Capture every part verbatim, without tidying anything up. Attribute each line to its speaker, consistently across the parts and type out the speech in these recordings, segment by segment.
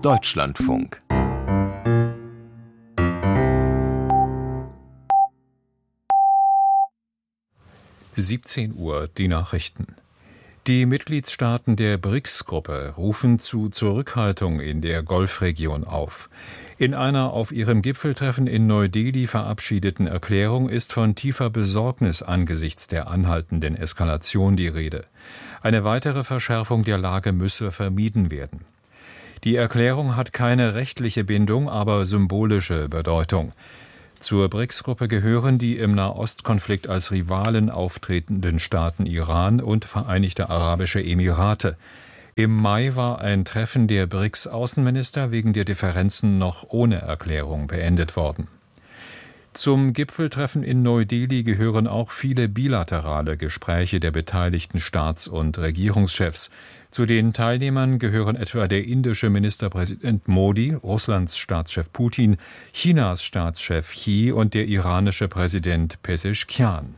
Speaker 1: Deutschlandfunk.
Speaker 2: siebzehn Uhr, die Nachrichten. Die Mitgliedstaaten der B R I C S-Gruppe rufen zu Zurückhaltung in der Golfregion auf. In einer auf ihrem Gipfeltreffen in Neu-Delhi verabschiedeten Erklärung ist von tiefer Besorgnis angesichts der anhaltenden Eskalation die Rede. Eine weitere Verschärfung der Lage müsse vermieden werden. Die Erklärung hat keine rechtliche Bindung, aber symbolische Bedeutung. Zur B R I C S-Gruppe gehören die im Nahostkonflikt als Rivalen auftretenden Staaten Iran und Vereinigte Arabische Emirate. Im Mai war ein Treffen der B R I C S-Außenminister wegen der Differenzen noch ohne Erklärung beendet worden. Zum Gipfeltreffen in Neu-Delhi gehören auch viele bilaterale Gespräche der beteiligten Staats- und Regierungschefs. Zu den Teilnehmern gehören etwa der indische Ministerpräsident Modi, Russlands Staatschef Putin, Chinas Staatschef Xi und der iranische Präsident Pezeshkian.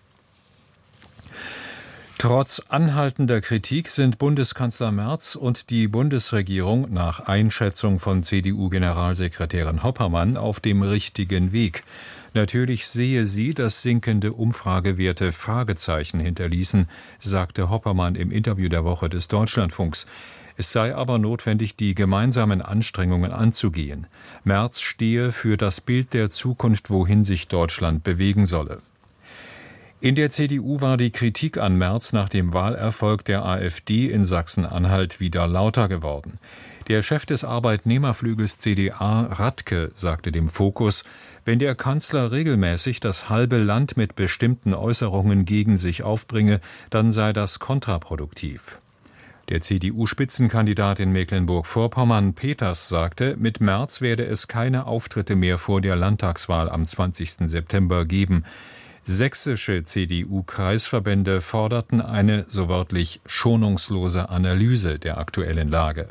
Speaker 2: Trotz anhaltender Kritik sind Bundeskanzler Merz und die Bundesregierung nach Einschätzung von C D U-Generalsekretärin Hoppermann auf dem richtigen Weg. Natürlich sehe sie, dass sinkende Umfragewerte Fragezeichen hinterließen, sagte Hoppermann im Interview der Woche des Deutschlandfunks. Es sei aber notwendig, die gemeinsamen Anstrengungen anzugehen. Merz stehe für das Bild der Zukunft, wohin sich Deutschland bewegen solle. In der C D U war die Kritik an Merz nach dem Wahlerfolg der AfD in Sachsen-Anhalt wieder lauter geworden. Der Chef des Arbeitnehmerflügels C D A, Radke, sagte dem Fokus, wenn der Kanzler regelmäßig das halbe Land mit bestimmten Äußerungen gegen sich aufbringe, dann sei das kontraproduktiv. Der C D U-Spitzenkandidat in Mecklenburg-Vorpommern, Peters, sagte, mit Merz werde es keine Auftritte mehr vor der Landtagswahl am zwanzigsten September geben. Sächsische C D U-Kreisverbände forderten eine, so wörtlich, schonungslose Analyse der aktuellen Lage.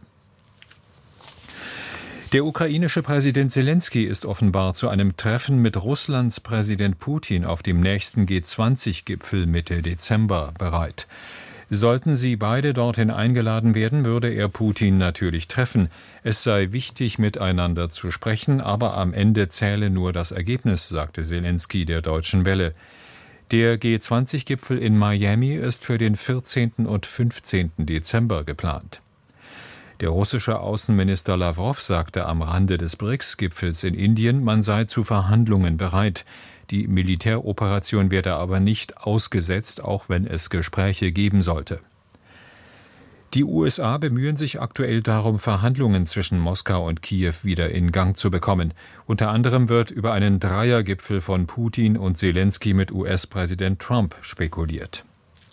Speaker 2: Der ukrainische Präsident Selenskyj ist offenbar zu einem Treffen mit Russlands Präsident Putin auf dem nächsten G zwanzig Gipfel Mitte Dezember bereit. Sollten sie beide dorthin eingeladen werden, würde er Putin natürlich treffen. Es sei wichtig, miteinander zu sprechen, aber am Ende zähle nur das Ergebnis, sagte Selenskyj der Deutschen Welle. Der G zwanzig Gipfel in Miami ist für den vierzehnten und fünfzehnten Dezember geplant. Der russische Außenminister Lawrow sagte am Rande des B R I C S-Gipfels in Indien, man sei zu Verhandlungen bereit. Die Militäroperation werde aber nicht ausgesetzt, auch wenn es Gespräche geben sollte. Die U S A bemühen sich aktuell darum, Verhandlungen zwischen Moskau und Kiew wieder in Gang zu bekommen. Unter anderem wird über einen Dreiergipfel von Putin und Selenskyj mit U S-Präsident Trump spekuliert.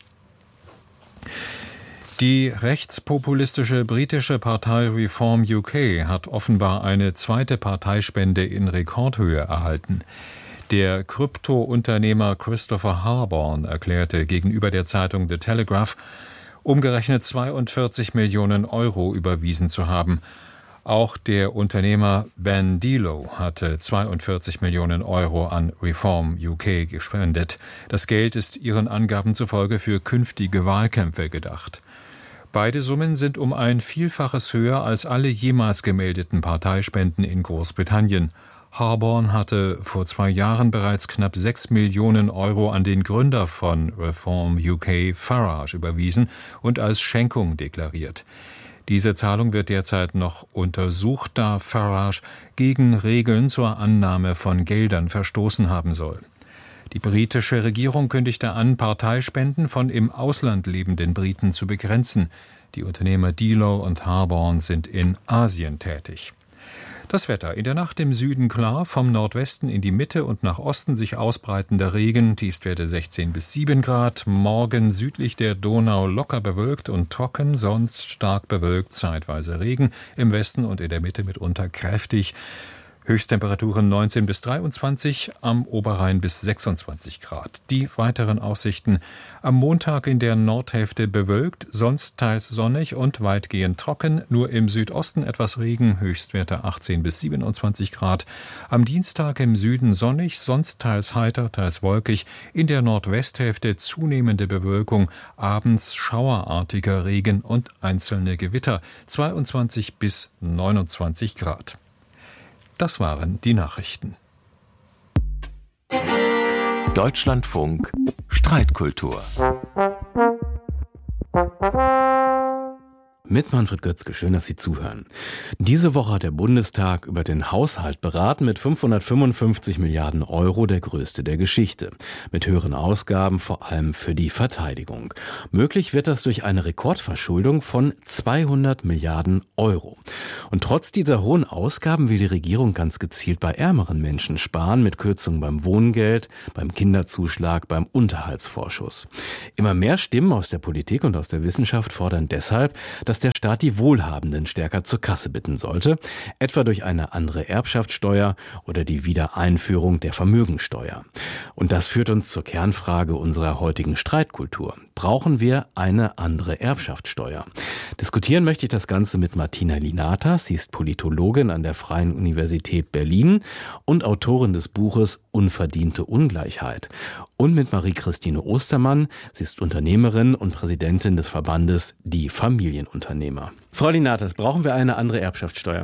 Speaker 2: Die rechtspopulistische britische Partei Reform U K hat offenbar eine zweite Parteispende in Rekordhöhe erhalten. Der Krypto-Unternehmer Christopher Harborn erklärte gegenüber der Zeitung The Telegraph, umgerechnet zweiundvierzig Millionen Euro überwiesen zu haben. Auch der Unternehmer Ben Dilo hatte zweiundvierzig Millionen Euro an Reform U K gespendet. Das Geld ist ihren Angaben zufolge für künftige Wahlkämpfe gedacht. Beide Summen sind um ein Vielfaches höher als alle jemals gemeldeten Parteispenden in Großbritannien. Harborn hatte vor zwei Jahren bereits knapp sechs Millionen Euro an den Gründer von Reform U K, Farage, überwiesen und als Schenkung deklariert. Diese Zahlung wird derzeit noch untersucht, da Farage gegen Regeln zur Annahme von Geldern verstoßen haben soll. Die britische Regierung kündigte an, Parteispenden von im Ausland lebenden Briten zu begrenzen. Die Unternehmer Dilo und Harborn sind in Asien tätig. Das Wetter: in der Nacht im Süden klar, vom Nordwesten in die Mitte und nach Osten sich ausbreitender Regen, Tiefstwerte sechzehn bis sieben Grad. Morgen südlich der Donau locker bewölkt und trocken, sonst stark bewölkt, zeitweise Regen, im Westen und in der Mitte mitunter kräftig. Höchsttemperaturen neunzehn bis dreiundzwanzig, am Oberrhein bis sechsundzwanzig Grad. Die weiteren Aussichten: am Montag in der Nordhälfte bewölkt, sonst teils sonnig und weitgehend trocken, nur im Südosten etwas Regen, Höchstwerte achtzehn bis siebenundzwanzig Grad. Am Dienstag im Süden sonnig, sonst teils heiter, teils wolkig, in der Nordwesthälfte zunehmende Bewölkung, abends schauerartiger Regen und einzelne Gewitter, zweiundzwanzig bis neunundzwanzig Grad. Das waren die Nachrichten.
Speaker 1: Deutschlandfunk Streitkultur. Mit Manfred Götzke, schön, dass Sie zuhören. Diese Woche hat der Bundestag über den Haushalt beraten mit fünfhundertfünfundfünfzig Milliarden Euro, der größte der Geschichte. Mit höheren Ausgaben, vor allem für die Verteidigung. Möglich wird das durch eine Rekordverschuldung von zweihundert Milliarden Euro. Und trotz dieser hohen Ausgaben will die Regierung ganz gezielt bei ärmeren Menschen sparen, mit Kürzungen beim Wohngeld, beim Kinderzuschlag, beim Unterhaltsvorschuss. Immer mehr Stimmen aus der Politik und aus der Wissenschaft fordern deshalb, dass der Staat die Wohlhabenden stärker zur Kasse bitten sollte, etwa durch eine andere Erbschaftssteuer oder die Wiedereinführung der Vermögensteuer. Und das führt uns zur Kernfrage unserer heutigen Streitkultur. Brauchen wir eine andere Erbschaftssteuer? Diskutieren möchte ich das Ganze mit Martina Linatas. Sie ist Politologin an der Freien Universität Berlin und Autorin des Buches Unverdiente Ungleichheit. Und mit Marie-Christine Ostermann. Sie ist Unternehmerin und Präsidentin des Verbandes Die Familienunternehmer. Frau Linatas, brauchen wir eine andere Erbschaftssteuer?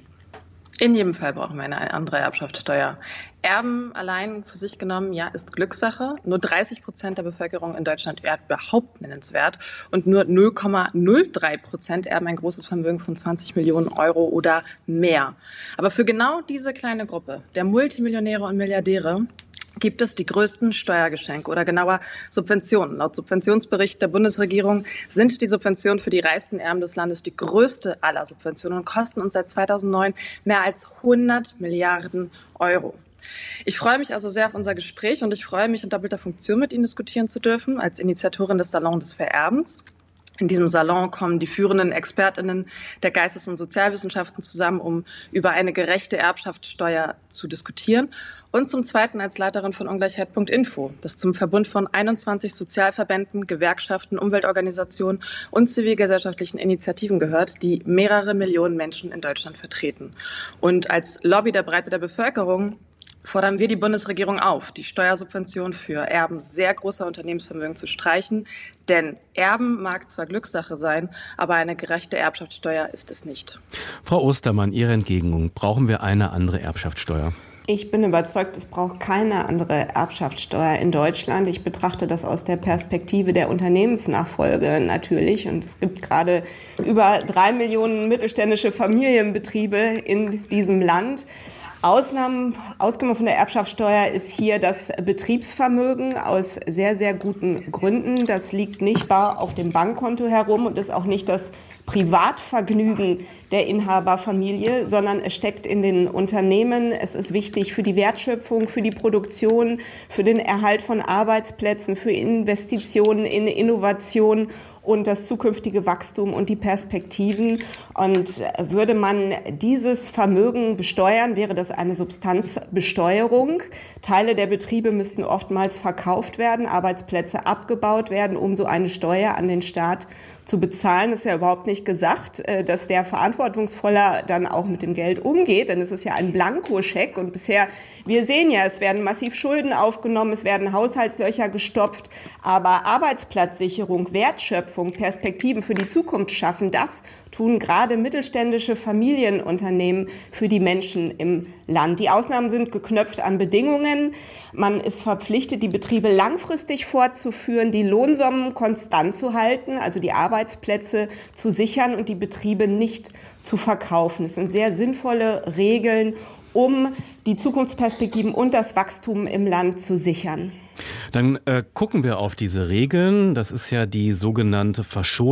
Speaker 3: In jedem Fall brauchen wir eine andere Erbschaftssteuer. Erben allein für sich genommen, ja, ist Glückssache. Nur dreißig Prozent der Bevölkerung in Deutschland erbt überhaupt nennenswert und nur null Komma null drei Prozent erben ein großes Vermögen von zwanzig Millionen Euro oder mehr. Aber für genau diese kleine Gruppe der Multimillionäre und Milliardäre gibt es die größten Steuergeschenke oder genauer Subventionen. Laut Subventionsbericht der Bundesregierung sind die Subventionen für die reichsten Erben des Landes die größte aller Subventionen und kosten uns seit zweitausendneun mehr als hundert Milliarden Euro. Ich freue mich also sehr auf unser Gespräch und ich freue mich, in doppelter Funktion mit Ihnen diskutieren zu dürfen, als Initiatorin des Salons des Vererbens. In diesem Salon kommen die führenden ExpertInnen der Geistes- und Sozialwissenschaften zusammen, um über eine gerechte Erbschaftssteuer zu diskutieren. Und zum Zweiten als Leiterin von Ungleichheit Punkt info, das zum Verbund von einundzwanzig Sozialverbänden, Gewerkschaften, Umweltorganisationen und zivilgesellschaftlichen Initiativen gehört, die mehrere Millionen Menschen in Deutschland vertreten. Und als Lobby der Breite der Bevölkerung fordern wir die Bundesregierung auf, die Steuersubvention für Erben sehr großer Unternehmensvermögen zu streichen. Denn Erben mag zwar Glückssache sein, aber eine gerechte Erbschaftssteuer ist es nicht.
Speaker 1: Frau Ostermann, Ihre Entgegnung. Brauchen wir eine andere Erbschaftssteuer?
Speaker 4: Ich bin überzeugt, es braucht keine andere Erbschaftssteuer in Deutschland. Ich betrachte das aus der Perspektive der Unternehmensnachfolge natürlich. Und es gibt gerade über drei Millionen mittelständische Familienbetriebe in diesem Land. Ausnahmen, ausgenommen von der Erbschaftssteuer ist hier das Betriebsvermögen aus sehr, sehr guten Gründen. Das liegt nicht bar auf dem Bankkonto herum und ist auch nicht das Privatvergnügen der Inhaberfamilie, sondern es steckt in den Unternehmen. Es ist wichtig für die Wertschöpfung, für die Produktion, für den Erhalt von Arbeitsplätzen, für Investitionen in Innovation und das zukünftige Wachstum und die Perspektiven. Und würde man dieses Vermögen besteuern, wäre das eine Substanzbesteuerung. Teile der Betriebe müssten oftmals verkauft werden, Arbeitsplätze abgebaut werden, um so eine Steuer an den Staat zu bezahlen. Es ist ja überhaupt nicht gesagt, dass der verantwortungsvoller dann auch mit dem Geld umgeht, denn es ist ja ein Blankoscheck und bisher, wir sehen ja, es werden massiv Schulden aufgenommen, es werden Haushaltslöcher gestopft, aber Arbeitsplatzsicherung, Wertschöpfung, Perspektiven für die Zukunft schaffen, das tun gerade mittelständische Familienunternehmen für die Menschen im Land. Die Ausnahmen sind geknöpft an Bedingungen. Man ist verpflichtet, die Betriebe langfristig fortzuführen, die Lohnsummen konstant zu halten, also die Arbeitsplätze zu sichern und die Betriebe nicht zu verkaufen. Es sind sehr sinnvolle Regeln, um die Zukunftsperspektiven und das Wachstum im Land zu sichern.
Speaker 1: Dann äh, gucken wir auf diese Regeln. Das ist ja die sogenannte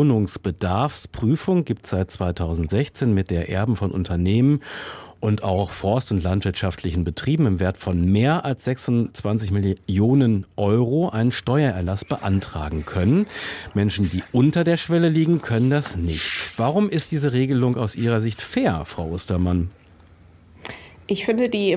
Speaker 1: Verschonungsbedarfsprüfung, gibt es seit zweitausendsechzehn mit der Erben von Unternehmen und auch forst- und landwirtschaftlichen Betrieben im Wert von mehr als sechsundzwanzig Millionen Euro einen Steuererlass beantragen können. Menschen, die unter der Schwelle liegen, können das nicht. Warum ist diese Regelung aus Ihrer Sicht fair, Frau Ostermann?
Speaker 4: Ich finde die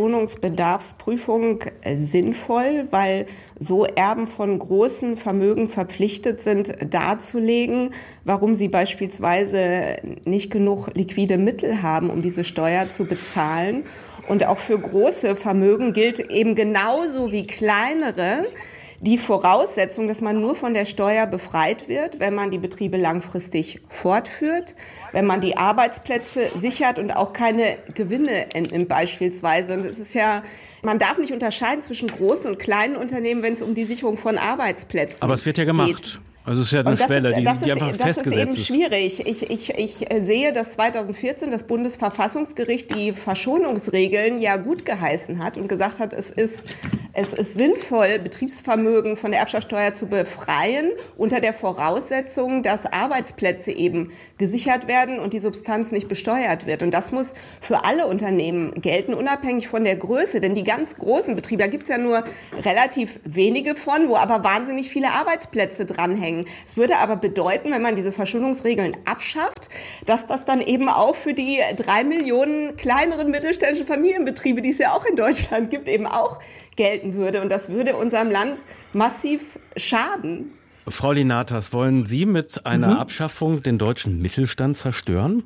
Speaker 4: Verschonungsbedarfsprüfung sinnvoll, weil so Erben von großen Vermögen verpflichtet sind, darzulegen, warum sie beispielsweise nicht genug liquide Mittel haben, um diese Steuer zu bezahlen. Und auch für große Vermögen gilt eben genauso wie kleinere die Voraussetzung, dass man nur von der Steuer befreit wird, wenn man die Betriebe langfristig fortführt, wenn man die Arbeitsplätze sichert und auch keine Gewinne entnimmt beispielsweise. Und es ist ja, man darf nicht unterscheiden zwischen großen und kleinen Unternehmen, wenn es um die Sicherung von Arbeitsplätzen geht.
Speaker 1: Aber es wird ja gemacht.
Speaker 4: Geht.
Speaker 1: Also es ist ja eine Schwelle,
Speaker 4: ist,
Speaker 1: die,
Speaker 4: das
Speaker 1: die
Speaker 4: ist,
Speaker 1: einfach
Speaker 4: das
Speaker 1: festgesetzt ist.
Speaker 4: Das ist eben schwierig. Ich, ich, ich sehe, dass zweitausendvierzehn das Bundesverfassungsgericht die Verschonungsregeln ja gut geheißen hat und gesagt hat, es ist, es ist sinnvoll, Betriebsvermögen von der Erbschaftssteuer zu befreien, unter der Voraussetzung, dass Arbeitsplätze eben gesichert werden und die Substanz nicht besteuert wird. Und das muss für alle Unternehmen gelten, unabhängig von der Größe. Denn die ganz großen Betriebe, da gibt es ja nur relativ wenige von, wo aber wahnsinnig viele Arbeitsplätze dranhängen. Es würde aber bedeuten, wenn man diese Verschonungsregeln abschafft, dass das dann eben auch für die drei Millionen kleineren mittelständischen Familienbetriebe, die es ja auch in Deutschland gibt, eben auch gelten würde. Und das würde unserem Land massiv schaden.
Speaker 1: Frau Linatas, wollen Sie mit einer mhm. Abschaffung den deutschen Mittelstand zerstören?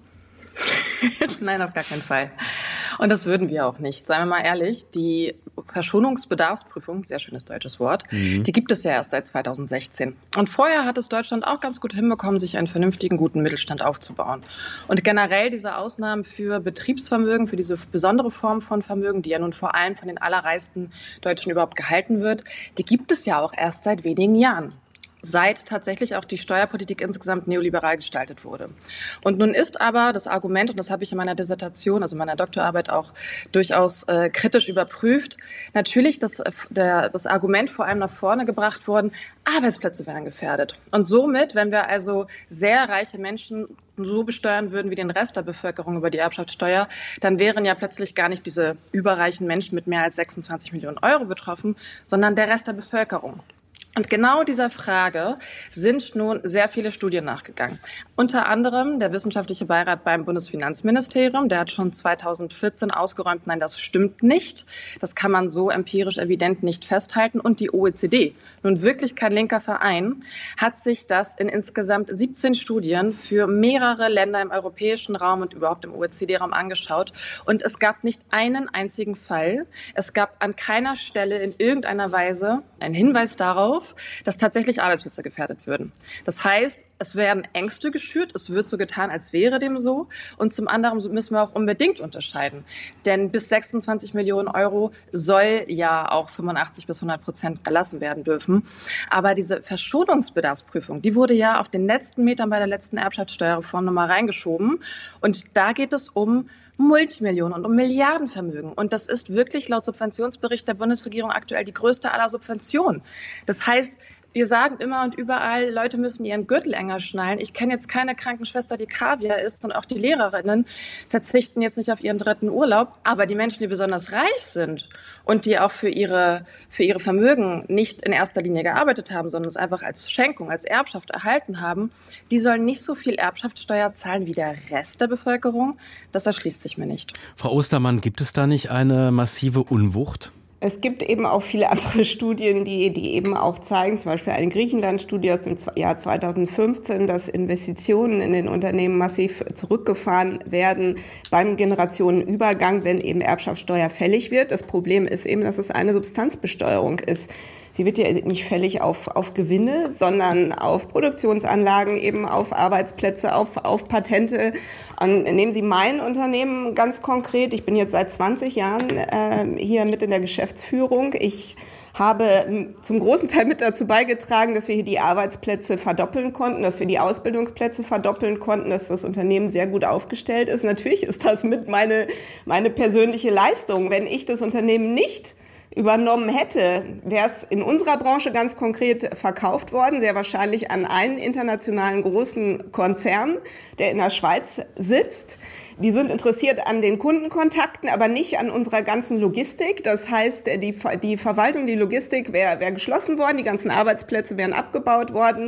Speaker 3: Nein, auf gar keinen Fall. Und das würden wir auch nicht. Seien wir mal ehrlich, die Verschonungsbedarfsprüfung, sehr schönes deutsches Wort, mhm. die gibt es ja erst seit zweitausendsechzehn. Und vorher hat es Deutschland auch ganz gut hinbekommen, sich einen vernünftigen, guten Mittelstand aufzubauen. Und generell diese Ausnahmen für Betriebsvermögen, für diese besondere Form von Vermögen, die ja nun vor allem von den allerreichsten Deutschen überhaupt gehalten wird, die gibt es ja auch erst seit wenigen Jahren. Seit tatsächlich auch die Steuerpolitik insgesamt neoliberal gestaltet wurde. Und nun ist aber das Argument, und das habe ich in meiner Dissertation, also meiner Doktorarbeit auch durchaus äh, kritisch überprüft, natürlich das, der, das Argument vor allem nach vorne gebracht worden, Arbeitsplätze wären gefährdet. Und somit, wenn wir also sehr reiche Menschen so besteuern würden wie den Rest der Bevölkerung über die Erbschaftssteuer, dann wären ja plötzlich gar nicht diese überreichen Menschen mit mehr als sechsundzwanzig Millionen Euro betroffen, sondern der Rest der Bevölkerung. Und genau dieser Frage sind nun sehr viele Studien nachgegangen. Unter anderem der wissenschaftliche Beirat beim Bundesfinanzministerium, der hat schon zweitausendvierzehn ausgeräumt, nein, das stimmt nicht. Das kann man so empirisch evident nicht festhalten. Und die O E C D, nun wirklich kein linker Verein, hat sich das in insgesamt siebzehn Studien für mehrere Länder im europäischen Raum und überhaupt im O E C D-Raum angeschaut. Und es gab nicht einen einzigen Fall. Es gab an keiner Stelle in irgendeiner Weise einen Hinweis darauf, dass tatsächlich Arbeitsplätze gefährdet würden. Das heißt, es werden Ängste geschürt, es wird so getan, als wäre dem so. Und zum anderen müssen wir auch unbedingt unterscheiden. Denn bis sechsundzwanzig Millionen Euro soll ja auch fünfundachtzig bis hundert Prozent erlassen werden dürfen. Aber diese Verschonungsbedarfsprüfung, die wurde ja auf den letzten Metern bei der letzten Erbschaftssteuerreform nochmal reingeschoben. Und da geht es um Multimillionen und um Milliardenvermögen. Und das ist wirklich laut Subventionsbericht der Bundesregierung aktuell die größte aller Subventionen. Das heißt, wir sagen immer und überall, Leute müssen ihren Gürtel enger schnallen. Ich kenne jetzt keine Krankenschwester, die Kaviar isst, und auch die Lehrerinnen verzichten jetzt nicht auf ihren dritten Urlaub. Aber die Menschen, die besonders reich sind und die auch für ihre, für ihre Vermögen nicht in erster Linie gearbeitet haben, sondern es einfach als Schenkung, als Erbschaft erhalten haben, die sollen nicht so viel Erbschaftssteuer zahlen wie der Rest der Bevölkerung. Das erschließt sich mir nicht.
Speaker 1: Frau Ostermann, gibt es da nicht eine massive Unwucht?
Speaker 4: Es gibt eben auch viele andere Studien, die, die eben auch zeigen, zum Beispiel eine Griechenland-Studie aus dem Jahr zweitausendfünfzehn, dass Investitionen in den Unternehmen massiv zurückgefahren werden beim Generationenübergang, wenn eben Erbschaftssteuer fällig wird. Das Problem ist eben, dass es eine Substanzbesteuerung ist. Sie wird ja nicht fällig auf, auf Gewinne, sondern auf Produktionsanlagen, eben auf Arbeitsplätze, auf, auf Patente. Und nehmen Sie mein Unternehmen ganz konkret. Ich bin jetzt seit zwanzig Jahren äh, hier mit in der Geschäftsführung. Ich habe zum großen Teil mit dazu beigetragen, dass wir hier die Arbeitsplätze verdoppeln konnten, dass wir die Ausbildungsplätze verdoppeln konnten, dass das Unternehmen sehr gut aufgestellt ist. Natürlich ist das mit meine, meine persönliche Leistung. Wenn ich das Unternehmen nicht übernommen hätte, wäre es in unserer Branche ganz konkret verkauft worden, sehr wahrscheinlich an einen internationalen großen Konzern, der in der Schweiz sitzt. Die sind interessiert an den Kundenkontakten, aber nicht an unserer ganzen Logistik. Das heißt, die, die Verwaltung, die Logistik wäre wär geschlossen worden, die ganzen Arbeitsplätze wären abgebaut worden.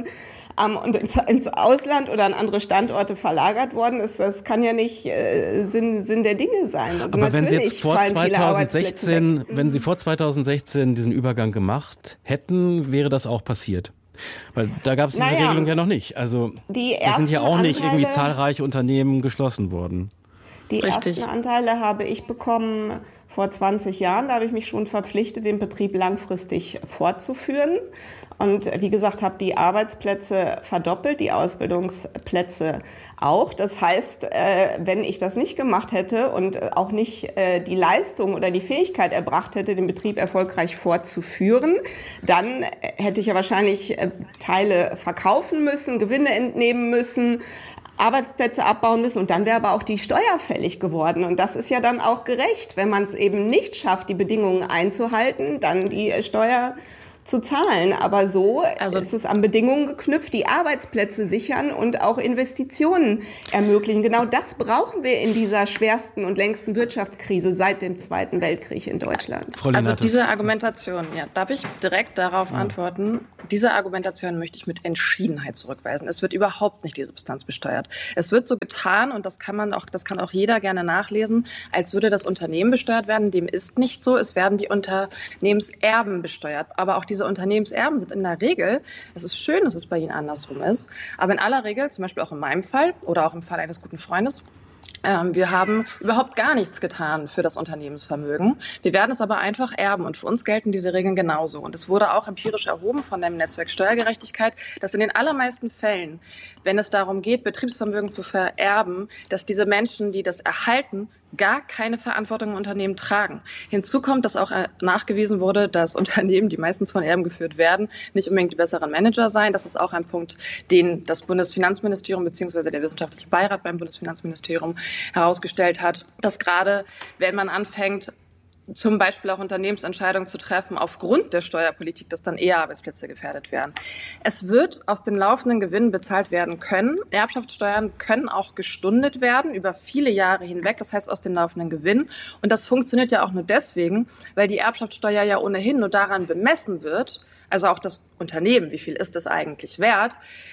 Speaker 4: ähm, und ins, ins Ausland oder an andere Standorte verlagert worden ist. Das kann ja nicht äh, Sinn, Sinn der Dinge sein. Also
Speaker 1: aber wenn Sie jetzt vor zweitausendsechzehn, wenn Sie vor zweitausendsechzehn diesen Übergang gemacht hätten, wäre das auch passiert? Weil da gab es diese naja, Regelung ja noch nicht. Also
Speaker 4: die
Speaker 1: da sind ja auch
Speaker 4: Anteile,
Speaker 1: nicht irgendwie zahlreiche Unternehmen geschlossen worden.
Speaker 4: Die
Speaker 3: Richtig.
Speaker 4: ersten Anteile habe ich bekommen vor zwanzig Jahren. Da habe ich mich schon verpflichtet, den Betrieb langfristig fortzuführen. Und wie gesagt, habe die Arbeitsplätze verdoppelt, die Ausbildungsplätze auch. Das heißt, wenn ich das nicht gemacht hätte und auch nicht die Leistung oder die Fähigkeit erbracht hätte, den Betrieb erfolgreich fortzuführen, dann hätte ich ja wahrscheinlich Teile verkaufen müssen, Gewinne entnehmen müssen, Arbeitsplätze abbauen müssen und dann wäre aber auch die Steuer fällig geworden. Und das ist ja dann auch gerecht, wenn man es eben nicht schafft, die Bedingungen einzuhalten, dann die Steuer zu zahlen. Aber so also, ist es an Bedingungen geknüpft, die Arbeitsplätze sichern und auch Investitionen ermöglichen. Genau das brauchen wir in dieser schwersten und längsten Wirtschaftskrise seit dem Zweiten Weltkrieg in Deutschland.
Speaker 3: Also diese Argumentation, ja, darf ich direkt darauf ja. antworten? Diese Argumentation möchte ich mit Entschiedenheit zurückweisen. Es wird überhaupt nicht die Substanz besteuert. Es wird so getan, und das kann man auch, das kann auch jeder gerne nachlesen, als würde das Unternehmen besteuert werden. Dem ist nicht so. Es werden die Unternehmenserben besteuert. Aber auch diese Unternehmenserben sind in der Regel, es ist schön, dass es bei Ihnen andersrum ist, aber in aller Regel, zum Beispiel auch in meinem Fall oder auch im Fall eines guten Freundes, Ähm, wir haben überhaupt gar nichts getan für das Unternehmensvermögen. Wir werden es aber einfach erben und für uns gelten diese Regeln genauso. Und es wurde auch empirisch erhoben von dem Netzwerk Steuergerechtigkeit, dass in den allermeisten Fällen, wenn es darum geht, Betriebsvermögen zu vererben, dass diese Menschen, die das erhalten, gar keine Verantwortung im Unternehmen tragen. Hinzu kommt, dass auch nachgewiesen wurde, dass Unternehmen, die meistens von Erben geführt werden, nicht unbedingt die besseren Manager seien. Das ist auch ein Punkt, den das Bundesfinanzministerium bzw. der wissenschaftliche Beirat beim Bundesfinanzministerium herausgestellt hat, dass gerade, wenn man anfängt, zum Beispiel auch Unternehmensentscheidungen zu treffen aufgrund der Steuerpolitik, dass dann eher Arbeitsplätze gefährdet werden. Es wird aus den laufenden Gewinnen bezahlt werden können. Erbschaftssteuern können auch gestundet werden über viele Jahre hinweg, das heißt aus den laufenden Gewinnen. Und das funktioniert ja auch nur deswegen, weil die Erbschaftssteuer ja ohnehin nur daran bemessen wird, also auch das Unternehmen, wie viel ist es eigentlich wert,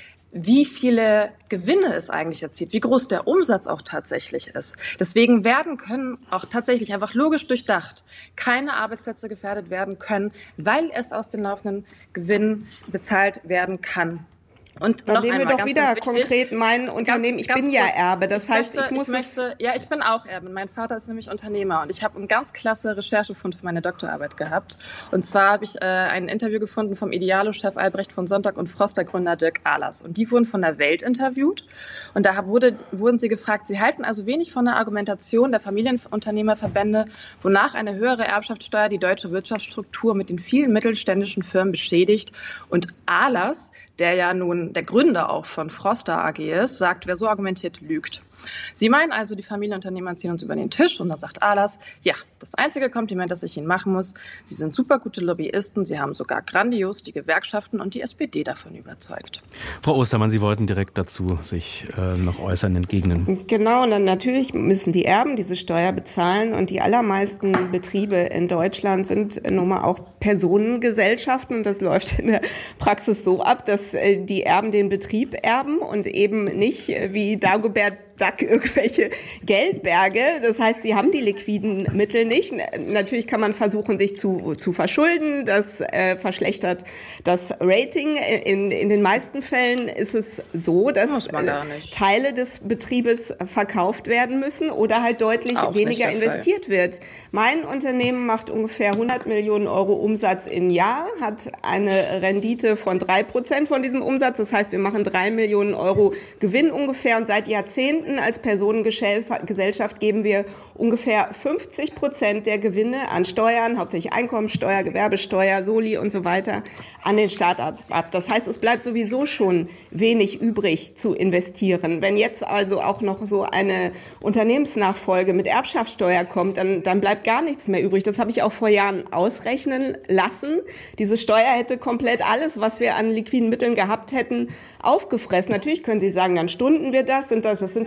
Speaker 3: wie viele Gewinne es eigentlich erzielt, wie groß der Umsatz auch tatsächlich ist. Deswegen werden können auch tatsächlich einfach logisch durchdacht keine Arbeitsplätze gefährdet werden können, weil es aus den laufenden Gewinnen bezahlt werden kann. Und
Speaker 4: Dann
Speaker 3: noch
Speaker 4: nehmen wir
Speaker 3: einmal,
Speaker 4: doch
Speaker 3: ganz,
Speaker 4: wieder
Speaker 3: ganz
Speaker 4: konkret mein Unternehmen.
Speaker 3: Ganz,
Speaker 4: ich bin
Speaker 3: ganz
Speaker 4: ja
Speaker 3: kurz.
Speaker 4: Erbe. Das
Speaker 3: ich
Speaker 4: heißt,
Speaker 3: möchte,
Speaker 4: ich muss
Speaker 3: ich möchte, ja, ich bin auch Erbe. Mein Vater ist nämlich Unternehmer und ich habe einen ganz klasse Recherchefund für meine Doktorarbeit gehabt. Und zwar habe ich äh, ein Interview gefunden vom Idealo-Chef Albrecht von Sonntag und Froster Gründer Dirk Ahlers. Und die wurden von der Welt interviewt. Und da wurde, wurden sie gefragt, sie halten also wenig von der Argumentation der Familienunternehmerverbände, wonach eine höhere Erbschaftssteuer die deutsche Wirtschaftsstruktur mit den vielen mittelständischen Firmen beschädigt. Und Ahlers, der ja nun der Gründer auch von Froster A G ist, sagt, wer so argumentiert, lügt. Sie meinen also, die Familienunternehmer ziehen uns über den Tisch und dann sagt Ahlers, ja, das einzige Kompliment, das ich Ihnen machen muss, Sie sind super gute Lobbyisten, Sie haben sogar grandios die Gewerkschaften und die S P D davon überzeugt.
Speaker 1: Frau Ostermann, Sie wollten direkt dazu sich äh, noch äußern, entgegnen.
Speaker 4: Genau, und dann natürlich müssen die Erben diese Steuer bezahlen und die allermeisten Betriebe in Deutschland sind nun mal auch Personengesellschaften und das läuft in der Praxis so ab, dass die Erben den Betrieb erben und eben nicht wie Dagobert Duck irgendwelche Geldberge. Das heißt, sie haben die liquiden Mittel nicht. Natürlich kann man versuchen, sich zu, zu verschulden. Das äh, verschlechtert das Rating. In, in den meisten Fällen ist es so, dass äh, Teile des Betriebes verkauft werden müssen oder halt deutlich Auch weniger investiert wird. Mein Unternehmen macht ungefähr hundert Millionen Euro Umsatz im Jahr, hat eine Rendite von drei Prozent von diesem Umsatz. Das heißt, wir machen drei Millionen Euro Gewinn ungefähr und seit Jahrzehnten als Personengesellschaft geben wir ungefähr fünfzig Prozent der Gewinne an Steuern, hauptsächlich Einkommensteuer, Gewerbesteuer, Soli und so weiter, an den Staat ab. Das heißt, es bleibt sowieso schon wenig übrig zu investieren. Wenn jetzt also auch noch so eine Unternehmensnachfolge mit Erbschaftssteuer kommt, dann, dann bleibt gar nichts mehr übrig. Das habe ich auch vor Jahren ausrechnen lassen. Diese Steuer hätte komplett alles, was wir an liquiden Mitteln gehabt hätten, aufgefressen. Natürlich können Sie sagen, dann stunden wir das, und das sind dann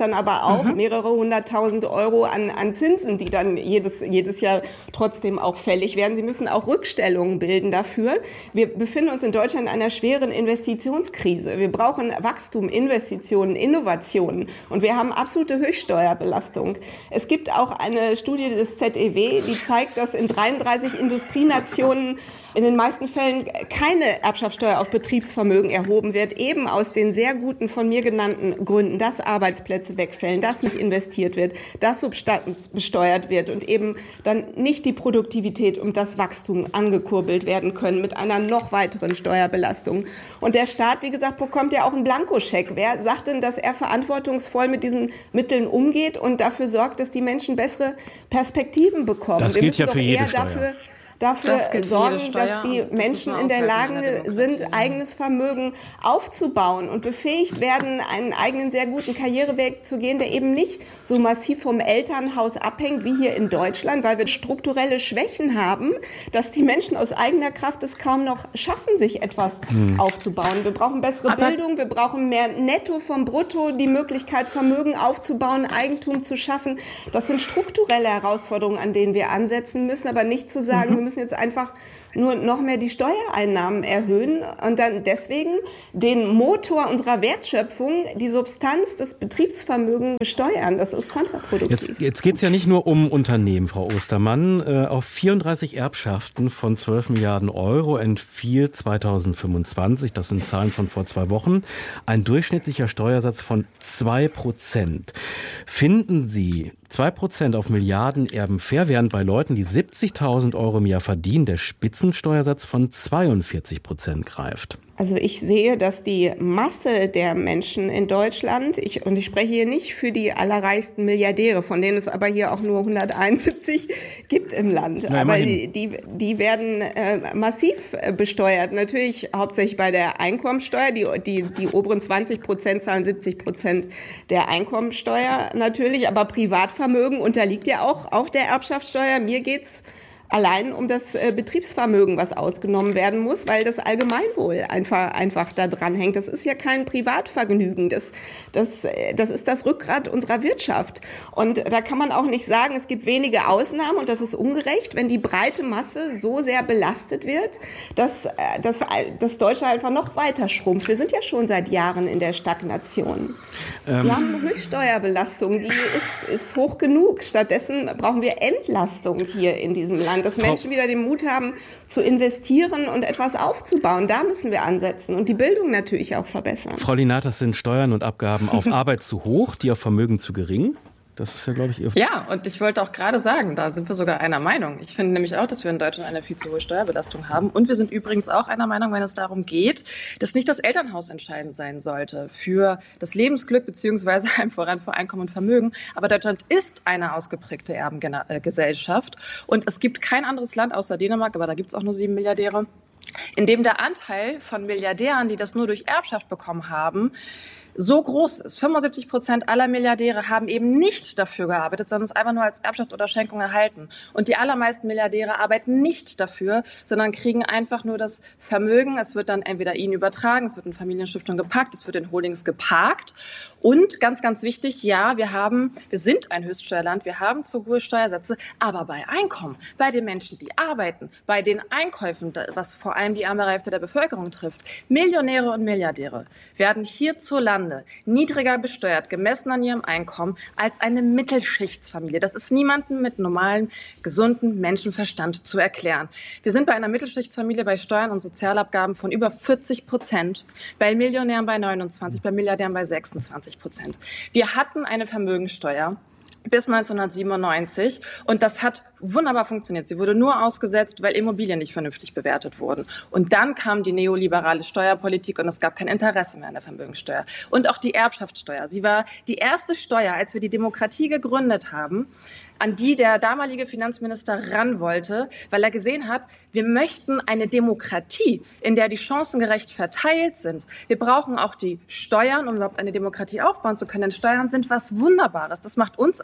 Speaker 4: dann aber auch mhm. mehrere hunderttausend Euro an, an Zinsen, die dann jedes, jedes Jahr trotzdem auch fällig werden. Sie müssen auch Rückstellungen bilden dafür. Wir befinden uns in Deutschland in einer schweren Investitionskrise. Wir brauchen Wachstum, Investitionen, Innovationen und wir haben absolute Höchststeuerbelastung. Es gibt auch eine Studie des Z E W, die zeigt, dass in dreiunddreißig Industrienationen in den meisten Fällen keine Erbschaftssteuer auf Betriebsvermögen erhoben wird, eben aus den sehr guten von mir genannten Gründen, dass Arbeitsplätze wegfällen, dass nicht investiert wird, dass Substanz besteuert wird und eben dann nicht die Produktivität und das Wachstum angekurbelt werden können mit einer noch weiteren Steuerbelastung. Und der Staat, wie gesagt, bekommt ja auch einen Blankoscheck. Wer sagt denn, dass er verantwortungsvoll mit diesen Mitteln umgeht und dafür sorgt, dass die Menschen bessere Perspektiven bekommen?
Speaker 1: Das gilt ja für jede Steuer.
Speaker 4: Dafür, dafür sorgen, dass die Menschen in der Lage sind, eigenes Vermögen aufzubauen und befähigt werden, einen eigenen sehr guten Karriereweg zu gehen, der eben nicht so massiv vom Elternhaus abhängt wie hier in Deutschland, weil wir strukturelle Schwächen haben, dass die Menschen aus eigener Kraft es kaum noch schaffen, sich etwas hm. aufzubauen. Wir brauchen bessere Aber Bildung, wir brauchen mehr Netto vom Brutto, die Möglichkeit, Vermögen aufzubauen, Eigentum zu schaffen. Das sind strukturelle Herausforderungen, an denen wir ansetzen müssen, aber nicht zu sagen, mhm. wir müssen jetzt einfach nur noch mehr die Steuereinnahmen erhöhen und dann deswegen den Motor unserer Wertschöpfung, die Substanz des Betriebsvermögens besteuern. Das ist kontraproduktiv.
Speaker 1: Jetzt, jetzt geht es ja nicht nur um Unternehmen, Frau Ostermann. Äh, auf vierunddreißig Erbschaften von zwölf Milliarden Euro entfiel zweitausendfünfundzwanzig, das sind Zahlen von vor zwei Wochen, ein durchschnittlicher Steuersatz von zwei Prozent. Finden Sie zwei Prozent auf Milliardenerben fair, während bei Leuten, die siebzigtausend Euro im Jahr verdienen, der Spitzensteuersatz von zweiundvierzig Prozent greift?
Speaker 4: Also ich sehe, dass die Masse der Menschen in Deutschland, ich, und ich spreche hier nicht für die allerreichsten Milliardäre, von denen es aber hier auch nur hunderteinundsiebzig gibt im Land,
Speaker 1: Na,
Speaker 4: aber die, die, die werden äh, massiv besteuert. Natürlich hauptsächlich bei der Einkommensteuer, die, die, die oberen zwanzig Prozent zahlen siebzig Prozent der Einkommensteuer natürlich, aber Privatvermögen unterliegt ja auch, auch der Erbschaftssteuer. Mir geht's allein um das äh, Betriebsvermögen, was ausgenommen werden muss, weil das Allgemeinwohl einfach, einfach da dran hängt. Das ist ja kein Privatvergnügen. Das, das, das ist das Rückgrat unserer Wirtschaft. Und da kann man auch nicht sagen, es gibt wenige Ausnahmen und das ist ungerecht, wenn die breite Masse so sehr belastet wird, dass, dass, dass Deutschland einfach noch weiter schrumpft. Wir sind ja schon seit Jahren in der Stagnation. Ähm. Wir haben eine Höchststeuerbelastung, die ist, ist hoch genug. Stattdessen brauchen wir Entlastung hier in diesem Land. Dass Menschen wieder den Mut haben, zu investieren und etwas aufzubauen. Da müssen wir ansetzen und die Bildung natürlich auch verbessern.
Speaker 1: Frau Linathas, sind Steuern und Abgaben auf Arbeit zu hoch, die auf Vermögen zu gering? Das ist ja, glaube ich, Ihr...
Speaker 3: Ja, und ich wollte auch gerade sagen, da sind wir sogar einer Meinung. Ich finde nämlich auch, dass wir in Deutschland eine viel zu hohe Steuerbelastung haben. Und wir sind übrigens auch einer Meinung, wenn es darum geht, dass nicht das Elternhaus entscheidend sein sollte für das Lebensglück beziehungsweise einem Voran für Einkommen und Vermögen. Aber Deutschland ist eine ausgeprägte Erbengesellschaft. Und es gibt kein anderes Land außer Dänemark, aber da gibt es auch nur sieben Milliardäre, in dem der Anteil von Milliardären, die das nur durch Erbschaft bekommen haben, so groß ist. fünfundsiebzig Prozent aller Milliardäre haben eben nicht dafür gearbeitet, sondern es einfach nur als Erbschaft oder Schenkung erhalten. Und die allermeisten Milliardäre arbeiten nicht dafür, sondern kriegen einfach nur das Vermögen. Es wird dann entweder ihnen übertragen, es wird in Familienstiftung gepackt, es wird in Holdings geparkt. Und ganz, ganz wichtig, ja, wir haben, wir sind ein Höchststeuerland, wir haben zu hohe Steuersätze, aber bei Einkommen, bei den Menschen, die arbeiten, bei den Einkäufen, was vor allem die ärmere Hälfte der Bevölkerung trifft, Millionäre und Milliardäre werden hierzulande niedriger besteuert, gemessen an ihrem Einkommen, als eine Mittelschichtsfamilie. Das ist niemandem mit normalem, gesunden Menschenverstand zu erklären. Wir sind bei einer Mittelschichtsfamilie bei Steuern und Sozialabgaben von über vierzig Prozent, bei Millionären bei neunundzwanzig, bei Milliardären bei sechsundzwanzig Prozent. Wir hatten eine Vermögensteuer bis neunzehnhundertsiebenundneunzig und das hat wunderbar funktioniert. Sie wurde nur ausgesetzt, weil Immobilien nicht vernünftig bewertet wurden. Und dann kam die neoliberale Steuerpolitik und es gab kein Interesse mehr an der Vermögensteuer. Und auch die Erbschaftssteuer. Sie war die erste Steuer, als wir die Demokratie gegründet haben, an die der damalige Finanzminister ran wollte, weil er gesehen hat, wir möchten eine Demokratie, in der die Chancen gerecht verteilt sind. Wir brauchen auch die Steuern, um überhaupt eine Demokratie aufbauen zu können. Denn Steuern sind was Wunderbares. Das macht uns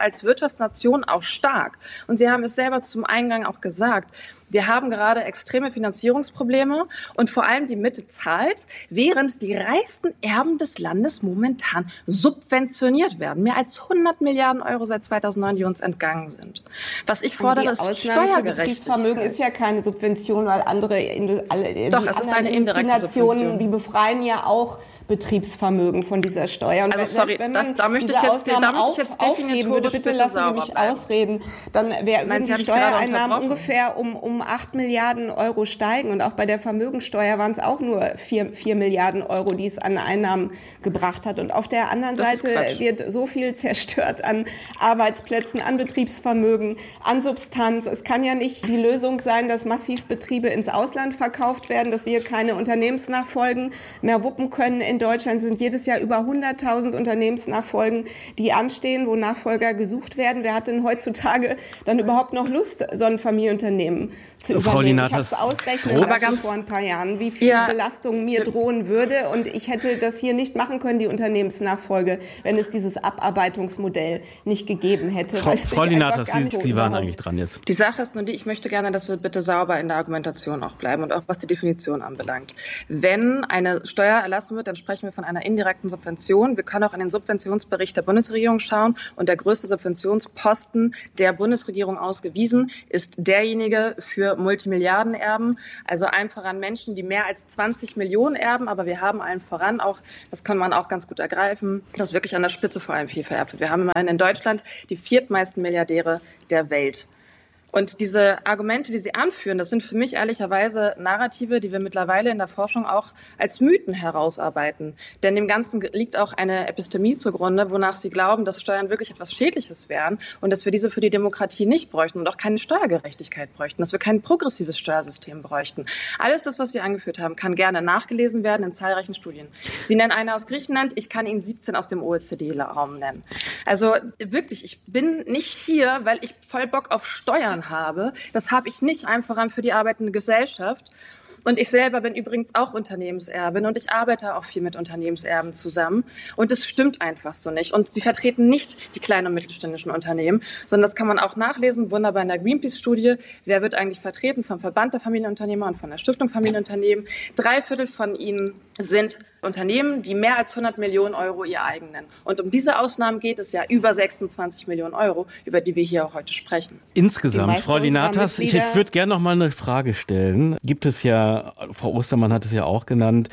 Speaker 3: als Wirtschaftsnation auch stark. Und Sie haben es selber zum Eingang auch gesagt. Wir haben gerade extreme Finanzierungsprobleme und vor allem die Mitte zahlt, während die reichsten Erben des Landes momentan subventioniert werden. Mehr als hundert Milliarden Euro seit zweitausendneun, die uns entgangen sind. Was ich fordere, ist Steuergerechtigkeit.
Speaker 4: Betriebsvermögen ist ja keine Subvention, weil andere, alle,
Speaker 3: Doch,
Speaker 4: die
Speaker 3: es ist
Speaker 4: anderen
Speaker 3: eine indirekte Subvention.
Speaker 4: Die befreien ja auch Betriebsvermögen von dieser Steuer. Und
Speaker 3: also sorry,
Speaker 4: wenn man
Speaker 3: das, da möchte ich jetzt, da möchte ich jetzt
Speaker 4: aufheben würde, bitte
Speaker 3: bitte
Speaker 4: lassen Sie mich
Speaker 3: bleiben.
Speaker 4: ausreden, dann wär,
Speaker 3: Nein,
Speaker 4: würden die Steuereinnahmen ungefähr um, um acht Milliarden Euro steigen. Und auch bei der Vermögensteuer waren es auch nur vier Milliarden Euro, die es an Einnahmen gebracht hat. Und auf der anderen
Speaker 3: das
Speaker 4: Seite wird so viel zerstört an Arbeitsplätzen, an Betriebsvermögen, an Substanz. Es kann ja nicht die Lösung sein, dass massiv Betriebe ins Ausland verkauft werden, dass wir keine Unternehmensnachfolgen mehr wuppen können. In Deutschland sind jedes Jahr über hunderttausend Unternehmensnachfolgen, die anstehen, wo Nachfolger gesucht werden. Wer hat denn heutzutage dann überhaupt noch Lust, so ein Familienunternehmen zu übernehmen?
Speaker 1: Frau Linatas,
Speaker 4: ich habe es ausrechnen lassen vor ein paar Jahren, wie viel
Speaker 3: ja,
Speaker 4: Belastung mir drohen würde. Und ich hätte das hier nicht machen können, die Unternehmensnachfolge, wenn es dieses Abarbeitungsmodell nicht gegeben hätte.
Speaker 1: Frau, Frau Linatas, Sie, Sie waren eigentlich dran jetzt.
Speaker 3: Die Sache ist nur die, ich möchte gerne, dass wir bitte sauber in der Argumentation auch bleiben und auch was die Definition anbelangt. Wenn eine Steuer erlassen wird, dann sprechen wir von einer indirekten Subvention. Wir können auch in den Subventionsbericht der Bundesregierung schauen und der größte Subventionsposten der Bundesregierung ausgewiesen ist derjenige für Multimilliardenerben, also allen voran Menschen, die mehr als zwanzig Millionen erben, aber wir haben allen voran auch, das kann man auch ganz gut ergreifen, dass wirklich an der Spitze vor allem viel vererbt wird. Wir haben immerhin in Deutschland die viertmeisten Milliardäre der Welt. Und diese Argumente, die Sie anführen, das sind für mich ehrlicherweise Narrative, die wir mittlerweile in der Forschung auch als Mythen herausarbeiten. Denn dem Ganzen liegt auch eine Epistemie zugrunde, wonach Sie glauben, dass Steuern wirklich etwas Schädliches wären und dass wir diese für die Demokratie nicht bräuchten und auch keine Steuergerechtigkeit bräuchten, dass wir kein progressives Steuersystem bräuchten. Alles das, was Sie angeführt haben, kann gerne nachgelesen werden in zahlreichen Studien. Sie nennen eine aus Griechenland, ich kann Ihnen siebzehn aus dem O E C D-Raum nennen. Also wirklich, ich bin nicht hier, weil ich voll Bock auf Steuern habe. Das habe ich nicht einfach für die arbeitende Gesellschaft. Und ich selber bin übrigens auch Unternehmenserbin und ich arbeite auch viel mit Unternehmenserben zusammen. Und es stimmt einfach so nicht. Und sie vertreten nicht die kleinen und mittelständischen Unternehmen, sondern das kann man auch nachlesen, wunderbar in der Greenpeace-Studie. Wer wird eigentlich vertreten? Vom Verband der Familienunternehmer und von der Stiftung Familienunternehmen. Drei Viertel von ihnen sind Unternehmen, die mehr als hundert Millionen Euro ihr eigen nennen. Und um diese Ausnahmen geht es ja über sechsundzwanzig Millionen Euro, über die wir hier auch heute sprechen.
Speaker 1: Insgesamt, Frau Linatas, ich würde gerne noch mal eine Frage stellen. Gibt es ja, Frau Ostermann hat es ja auch genannt,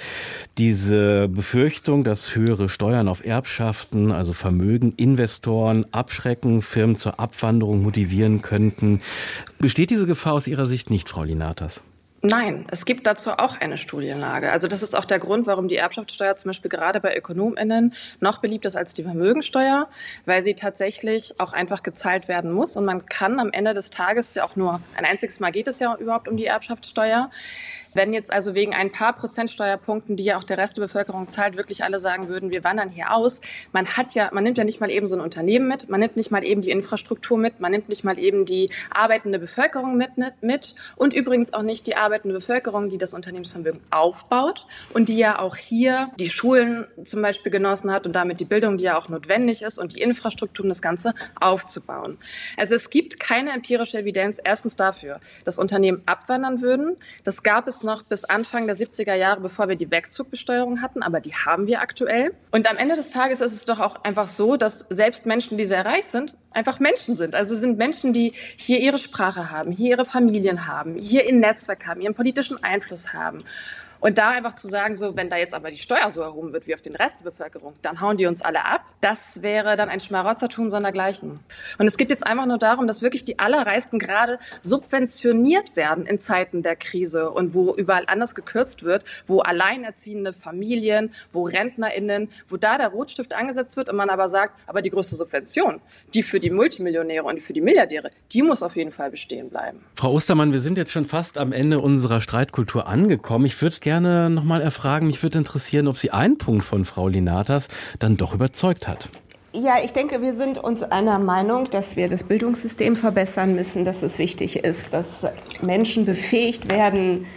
Speaker 1: diese Befürchtung, dass höhere Steuern auf Erbschaften, also Vermögen, Investoren abschrecken, Firmen zur Abwanderung motivieren könnten. Besteht diese Gefahr aus Ihrer Sicht nicht, Frau Linatas?
Speaker 3: Nein, es gibt dazu auch eine Studienlage. Also das ist auch der Grund, warum die Erbschaftssteuer zum Beispiel gerade bei ÖkonomInnen noch beliebter ist als die Vermögensteuer, weil sie tatsächlich auch einfach gezahlt werden muss. Und man kann am Ende des Tages ja auch nur, ein einziges Mal geht es ja überhaupt um die Erbschaftssteuer. Wenn jetzt also wegen ein paar Prozentsteuerpunkten, die ja auch der Rest der Bevölkerung zahlt, wirklich alle sagen würden, wir wandern hier aus. Man hat ja, man nimmt ja nicht mal eben so ein Unternehmen mit, man nimmt nicht mal eben die Infrastruktur mit, man nimmt nicht mal eben die arbeitende Bevölkerung mit, mit und übrigens auch nicht die arbeitende Bevölkerung, die das Unternehmensvermögen aufbaut und die ja auch hier die Schulen zum Beispiel genossen hat und damit die Bildung, die ja auch notwendig ist und die Infrastruktur, um das Ganze aufzubauen. Also es gibt keine empirische Evidenz erstens dafür, dass Unternehmen abwandern würden. Das gab es noch bis Anfang der siebziger Jahre, bevor wir die Wegzugbesteuerung hatten, aber die haben wir aktuell. Und am Ende des Tages ist es doch auch einfach so, dass selbst Menschen, die sehr reich sind, einfach Menschen sind. Also sind Menschen, die hier ihre Sprache haben, hier ihre Familien haben, hier ihr Netzwerk haben, ihren politischen Einfluss haben. Und da einfach zu sagen, so, wenn da jetzt aber die Steuer so erhoben wird wie auf den Rest der Bevölkerung, dann hauen die uns alle ab. Das wäre dann ein Schmarotzertum sondergleichen. Und es geht jetzt einfach nur darum, dass wirklich die Allerreichsten gerade subventioniert werden in Zeiten der Krise und wo überall anders gekürzt wird, wo alleinerziehende Familien, wo RentnerInnen, wo da der Rotstift angesetzt wird und man aber sagt, aber die größte Subvention, die für die Multimillionäre und für die Milliardäre, die muss auf jeden Fall bestehen bleiben.
Speaker 1: Frau Ostermann, wir sind jetzt schon fast am Ende unserer Streitkultur angekommen. Ich würde gerne gerne nochmal erfragen. Mich würde interessieren, ob Sie einen Punkt von Frau Linatas dann doch überzeugt hat.
Speaker 4: Ja, ich denke, wir sind uns einer Meinung, dass wir das Bildungssystem verbessern müssen, dass es wichtig ist, dass Menschen befähigt werden,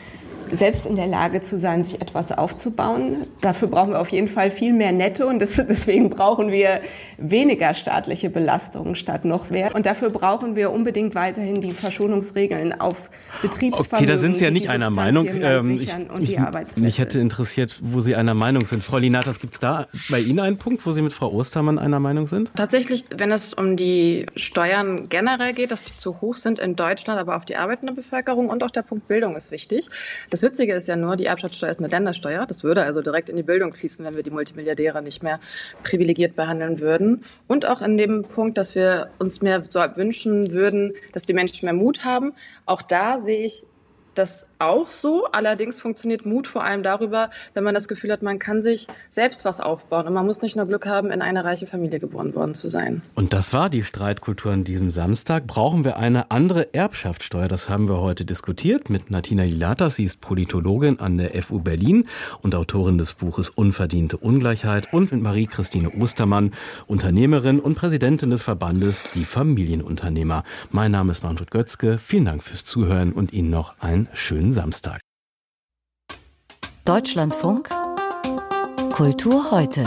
Speaker 4: selbst in der Lage zu sein, sich etwas aufzubauen. Dafür brauchen wir auf jeden Fall viel mehr Netto und das, deswegen brauchen wir weniger staatliche Belastungen statt noch mehr. Und dafür brauchen wir unbedingt weiterhin die Verschonungsregeln auf Betriebsvermögen.
Speaker 1: Okay, da sind Sie ja nicht einer Meinung. Ähm, ich,
Speaker 4: und die
Speaker 1: ich, mich hätte interessiert, wo Sie einer Meinung sind. Frau Linatas, gibt es da bei Ihnen einen Punkt, wo Sie mit Frau Ostermann einer Meinung sind?
Speaker 3: Tatsächlich, wenn es um die Steuern generell geht, dass die zu hoch sind in Deutschland, aber auf die arbeitende Bevölkerung und auch der Punkt Bildung ist wichtig. Das Witzige ist ja nur, die Erbschaftssteuer ist eine Ländersteuer. Das würde also direkt in die Bildung fließen, wenn wir die Multimilliardäre nicht mehr privilegiert behandeln würden. Und auch in dem Punkt, dass wir uns mehr so wünschen würden, dass die Menschen mehr Mut haben. Auch da sehe ich das auch so. Allerdings funktioniert Mut vor allem darüber, wenn man das Gefühl hat, man kann sich selbst was aufbauen. Und man muss nicht nur Glück haben, in eine reiche Familie geboren worden zu sein.
Speaker 1: Und das war die Streitkultur an diesem Samstag. Brauchen wir eine andere Erbschaftssteuer? Das haben wir heute diskutiert mit Natina Linatas. Sie ist Politologin an der F U Berlin und Autorin des Buches Unverdiente Ungleichheit. Und mit Marie-Christine Ostermann, Unternehmerin und Präsidentin des Verbandes Die Familienunternehmer. Mein Name ist Manfred Götzke. Vielen Dank fürs Zuhören und Ihnen noch einen schönen Samstag.
Speaker 5: Deutschlandfunk Kultur heute.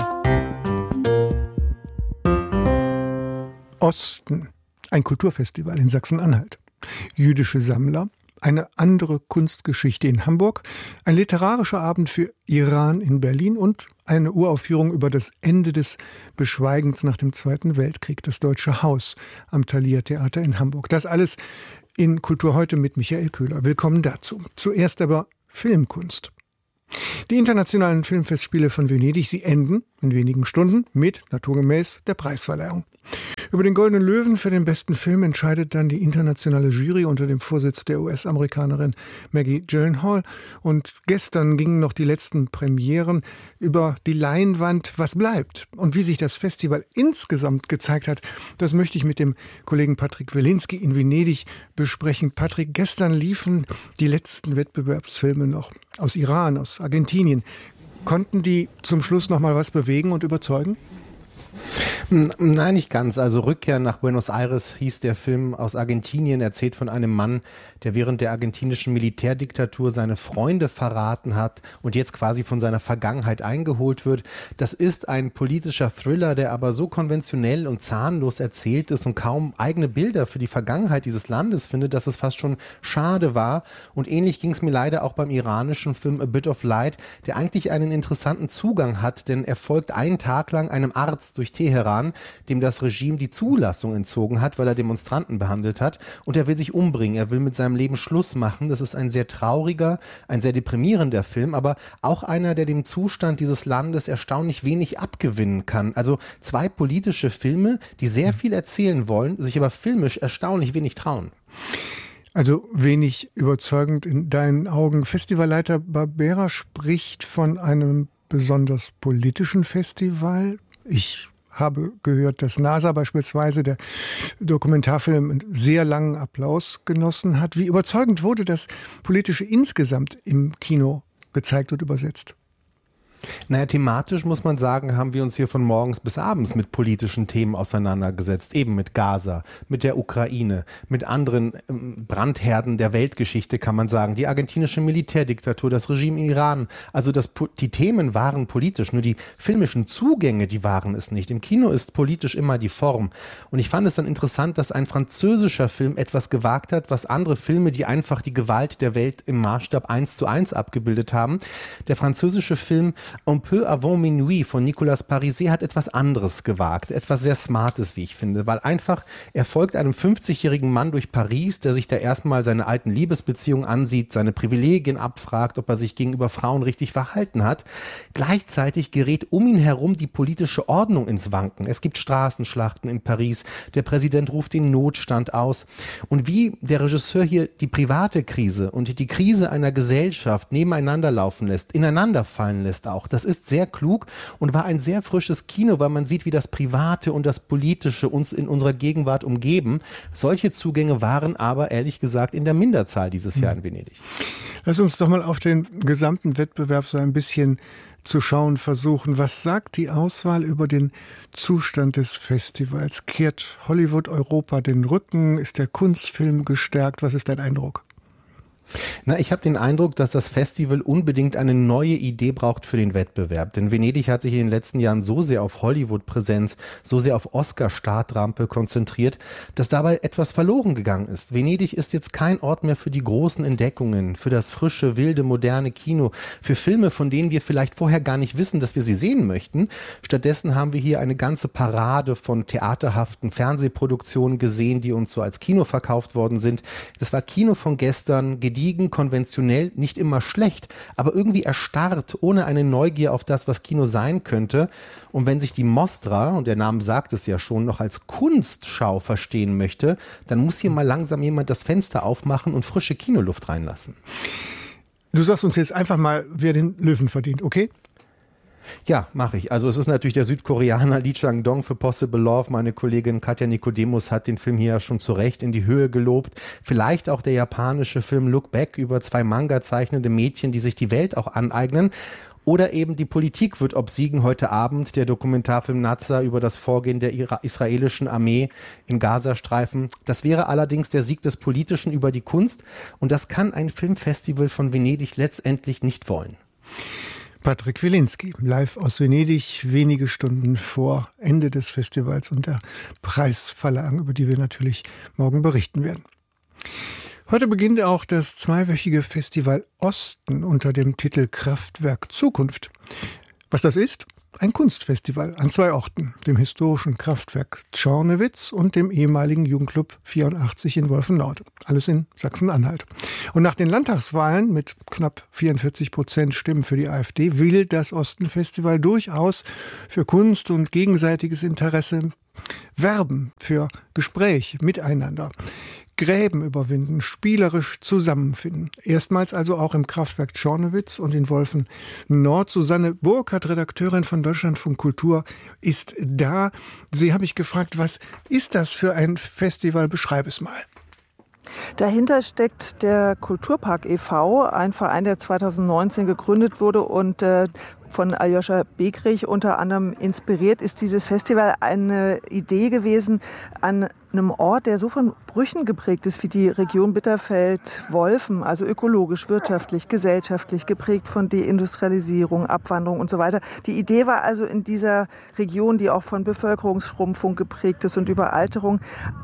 Speaker 6: Osten, ein Kulturfestival in Sachsen-Anhalt. Jüdische Sammler, eine andere Kunstgeschichte in Hamburg, ein literarischer Abend für Iran in Berlin und eine Uraufführung über das Ende des Beschweigens nach dem Zweiten Weltkrieg, das Deutsche Haus am Thalia Theater in Hamburg. Das alles in Kultur heute mit Michael Köhler. Willkommen dazu. Zuerst aber Filmkunst. Die internationalen Filmfestspiele von Venedig, sie enden in wenigen Stunden mit, naturgemäß, der Preisverleihung. Über den Goldenen Löwen für den besten Film entscheidet dann die internationale Jury unter dem Vorsitz der U S-Amerikanerin Maggie Gyllenhaal. Und gestern gingen noch die letzten Premieren über die Leinwand. Was bleibt? Und wie sich das Festival insgesamt gezeigt hat, das möchte ich mit dem Kollegen Patrick Wilinski in Venedig besprechen. Patrick, gestern liefen die letzten Wettbewerbsfilme noch aus Iran, aus Argentinien. Konnten die zum Schluss noch mal was bewegen und überzeugen?
Speaker 7: Nein, nicht ganz. Also Rückkehr nach Buenos Aires hieß der Film aus Argentinien, erzählt von einem Mann, der während der argentinischen Militärdiktatur seine Freunde verraten hat und jetzt quasi von seiner Vergangenheit eingeholt wird. Das ist ein politischer Thriller, der aber so konventionell und zahnlos erzählt ist und kaum eigene Bilder für die Vergangenheit dieses Landes findet, dass es fast schon schade war. Und ähnlich ging es mir leider auch beim iranischen Film A Bit of Light, der eigentlich einen interessanten Zugang hat, denn er folgt einen Tag lang einem Arzt durch Teheran, dem das Regime die Zulassung entzogen hat, weil er Demonstranten behandelt hat, und er will sich umbringen, er will mit seinem Leben Schluss machen. Das ist ein sehr trauriger, ein sehr deprimierender Film, aber auch einer, der dem Zustand dieses Landes erstaunlich wenig abgewinnen kann. Also zwei politische Filme, die sehr viel erzählen wollen, sich aber filmisch erstaunlich wenig trauen.
Speaker 6: Also wenig überzeugend in deinen Augen. Festivalleiter Barbera spricht von einem besonders politischen Festival. Ich habe gehört, dass NASA beispielsweise, der Dokumentarfilm, einen sehr langen Applaus genossen hat. Wie überzeugend wurde das Politische insgesamt im Kino gezeigt und übersetzt?
Speaker 7: Naja, thematisch muss man sagen, haben wir uns hier von morgens bis abends mit politischen Themen auseinandergesetzt. Eben mit Gaza, mit der Ukraine, mit anderen ähm, Brandherden der Weltgeschichte, kann man sagen. Die argentinische Militärdiktatur, das Regime im Iran. Also das, die Themen waren politisch, nur die filmischen Zugänge, die waren es nicht. Im Kino ist politisch immer die Form. Und ich fand es dann interessant, dass ein französischer Film etwas gewagt hat, was andere Filme, die einfach die Gewalt der Welt im Maßstab eins zu eins abgebildet haben. Der französische Film Un peu avant minuit von Nicolas Pariset hat etwas anderes gewagt, etwas sehr Smartes, wie ich finde, weil einfach er folgt einem fünfzigjährigen Mann durch Paris, der sich da erstmal seine alten Liebesbeziehungen ansieht, seine Privilegien abfragt, ob er sich gegenüber Frauen richtig verhalten hat. Gleichzeitig gerät um ihn herum die politische Ordnung ins Wanken. Es gibt Straßenschlachten in Paris, der Präsident ruft den Notstand aus. Und wie der Regisseur hier die private Krise und die Krise einer Gesellschaft nebeneinander laufen lässt, ineinander fallen lässt auch, das ist sehr klug und war ein sehr frisches Kino, weil man sieht, wie das Private und das Politische uns in unserer Gegenwart umgeben. Solche Zugänge waren aber, ehrlich gesagt, in der Minderzahl dieses Jahr in Venedig.
Speaker 6: Lass uns doch mal auf den gesamten Wettbewerb so ein bisschen zu schauen versuchen. Was sagt die Auswahl über den Zustand des Festivals? Kehrt Hollywood Europa den Rücken? Ist der Kunstfilm gestärkt? Was ist dein Eindruck?
Speaker 7: Na, ich habe den Eindruck, dass das Festival unbedingt eine neue Idee braucht für den Wettbewerb. Denn Venedig hat sich in den letzten Jahren so sehr auf Hollywood-Präsenz, so sehr auf Oscar-Startrampe konzentriert, dass dabei etwas verloren gegangen ist. Venedig ist jetzt kein Ort mehr für die großen Entdeckungen, für das frische, wilde, moderne Kino, für Filme, von denen wir vielleicht vorher gar nicht wissen, dass wir sie sehen möchten. Stattdessen haben wir hier eine ganze Parade von theaterhaften Fernsehproduktionen gesehen, die uns so als Kino verkauft worden sind. Das war Kino von gestern, gediegen, konventionell, nicht immer schlecht, aber irgendwie erstarrt, ohne eine Neugier auf das, was Kino sein könnte. Und wenn sich die Mostra, und der Name sagt es ja schon, noch als Kunstschau verstehen möchte, dann muss hier mal langsam jemand das Fenster aufmachen und frische Kinoluft reinlassen.
Speaker 6: Du sagst uns jetzt einfach mal, wer den Löwen verdient, okay?
Speaker 7: Ja, mache ich. Also es ist natürlich der Südkoreaner Lee Chang-dong für Possible Love. Meine Kollegin Katja Nikodemus hat den Film hier schon zu Recht in die Höhe gelobt. Vielleicht auch der japanische Film Look Back über zwei Manga zeichnende Mädchen, die sich die Welt auch aneignen. Oder eben die Politik wird obsiegen heute Abend, der Dokumentarfilm Nazar über das Vorgehen der israelischen Armee im Gazastreifen. Das wäre allerdings der Sieg des Politischen über die Kunst. Und das kann ein Filmfestival von Venedig letztendlich nicht wollen.
Speaker 6: Patrick Wilinski, live aus Venedig, wenige Stunden vor Ende des Festivals und der Preisverleihung, über die wir natürlich morgen berichten werden. Heute beginnt auch das zweiwöchige Festival Osten unter dem Titel Kraftwerk Zukunft. Was das ist? Ein Kunstfestival an zwei Orten, dem historischen Kraftwerk Czornowitz und dem ehemaligen Jugendclub vierundachtzig in Wolfenlaut. Alles in Sachsen-Anhalt. Und nach den Landtagswahlen mit knapp vierundvierzig Prozent Stimmen für die AfD will das Ostenfestival durchaus für Kunst und gegenseitiges Interesse werben, für Gespräch miteinander. Gräben überwinden, spielerisch zusammenfinden. Erstmals also auch im Kraftwerk Czornowitz und in Wolfen-Nord. Susanne Burkhardt, Redakteurin von Deutschlandfunk Kultur, ist da. Sie habe ich gefragt, was ist das für ein Festival? Beschreib es mal.
Speaker 8: Dahinter steckt der Kulturpark e V, ein Verein, der zweitausendneunzehn gegründet wurde und äh, von Aljoscha Bekrich unter anderem inspiriert ist dieses Festival eine Idee gewesen, an einem Ort, der so von Brüchen geprägt ist wie die Region Bitterfeld-Wolfen, also ökologisch, wirtschaftlich, gesellschaftlich geprägt von Deindustrialisierung, Abwanderung und so weiter. Die Idee war also in dieser Region, die auch von Bevölkerungsschrumpfung geprägt ist und Überalterung,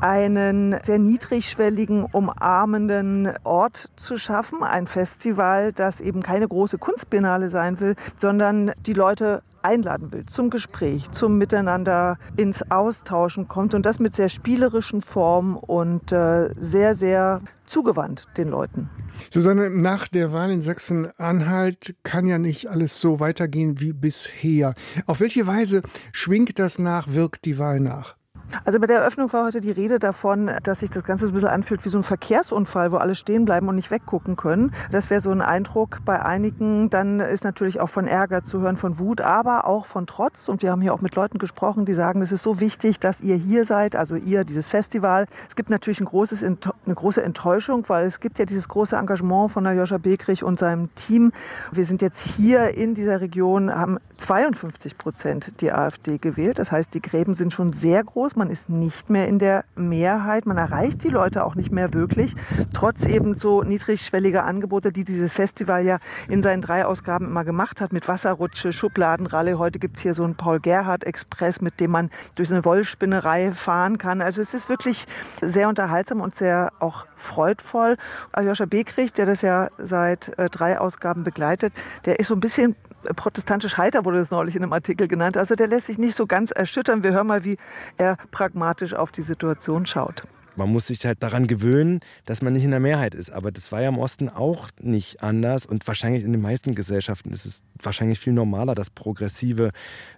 Speaker 8: einen sehr niedrigschwelligen, umarmenden Ort zu schaffen. Ein Festival, das eben keine große Kunstbiennale sein will, sondern die Leute einladen will zum Gespräch, zum Miteinander ins Austauschen kommt und das mit sehr spielerischen Formen und äh, sehr, sehr zugewandt den Leuten.
Speaker 6: Susanne, nach der Wahl in Sachsen-Anhalt kann ja nicht alles so weitergehen wie bisher. Auf welche Weise schwingt das nach, wirkt die Wahl nach?
Speaker 8: Also bei der Eröffnung war heute die Rede davon, dass sich das Ganze so ein bisschen anfühlt wie so ein Verkehrsunfall, wo alle stehen bleiben und nicht weggucken können. Das wäre so ein Eindruck bei einigen. Dann ist natürlich auch von Ärger zu hören, von Wut, aber auch von Trotz. Und wir haben hier auch mit Leuten gesprochen, die sagen, es ist so wichtig, dass ihr hier seid, also ihr, dieses Festival. Es gibt natürlich ein großes, eine große Enttäuschung, weil es gibt ja dieses große Engagement von Aljoscha Bekrich und seinem Team. Wir sind jetzt hier in dieser Region, haben zweiundfünfzig Prozent die AfD gewählt. Das heißt, die Gräben sind schon sehr groß. Man ist nicht mehr in der Mehrheit. Man erreicht die Leute auch nicht mehr wirklich. Trotz eben so niedrigschwelliger Angebote, die dieses Festival ja in seinen drei Ausgaben immer gemacht hat. Mit Wasserrutsche, Schubladenralle. Heute gibt es hier so einen Paul-Gerhardt-Express, mit dem man durch eine Wollspinnerei fahren kann. Also es ist wirklich sehr unterhaltsam und sehr auch freudvoll. Aljoscha Bekrich, der das ja seit äh, drei Ausgaben begleitet, der ist so ein bisschen protestantisch heiter, wurde das neulich in einem Artikel genannt. Also der lässt sich nicht so ganz erschüttern. Wir hören mal, wie er pragmatisch auf die Situation schaut.
Speaker 9: Man muss sich halt daran gewöhnen, dass man nicht in der Mehrheit ist. Aber das war ja im Osten auch nicht anders. Und wahrscheinlich in den meisten Gesellschaften ist es wahrscheinlich viel normaler, dass progressive,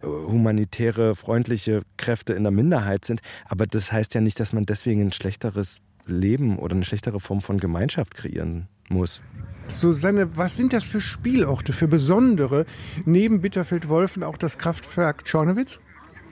Speaker 9: humanitäre, freundliche Kräfte in der Minderheit sind. Aber das heißt ja nicht, dass man deswegen ein schlechteres Leben oder eine schlechtere Form von Gemeinschaft kreieren muss.
Speaker 6: Susanne, was sind das für Spielorte, für besondere, neben Bitterfeld-Wolfen auch das Kraftwerk Czornowitz?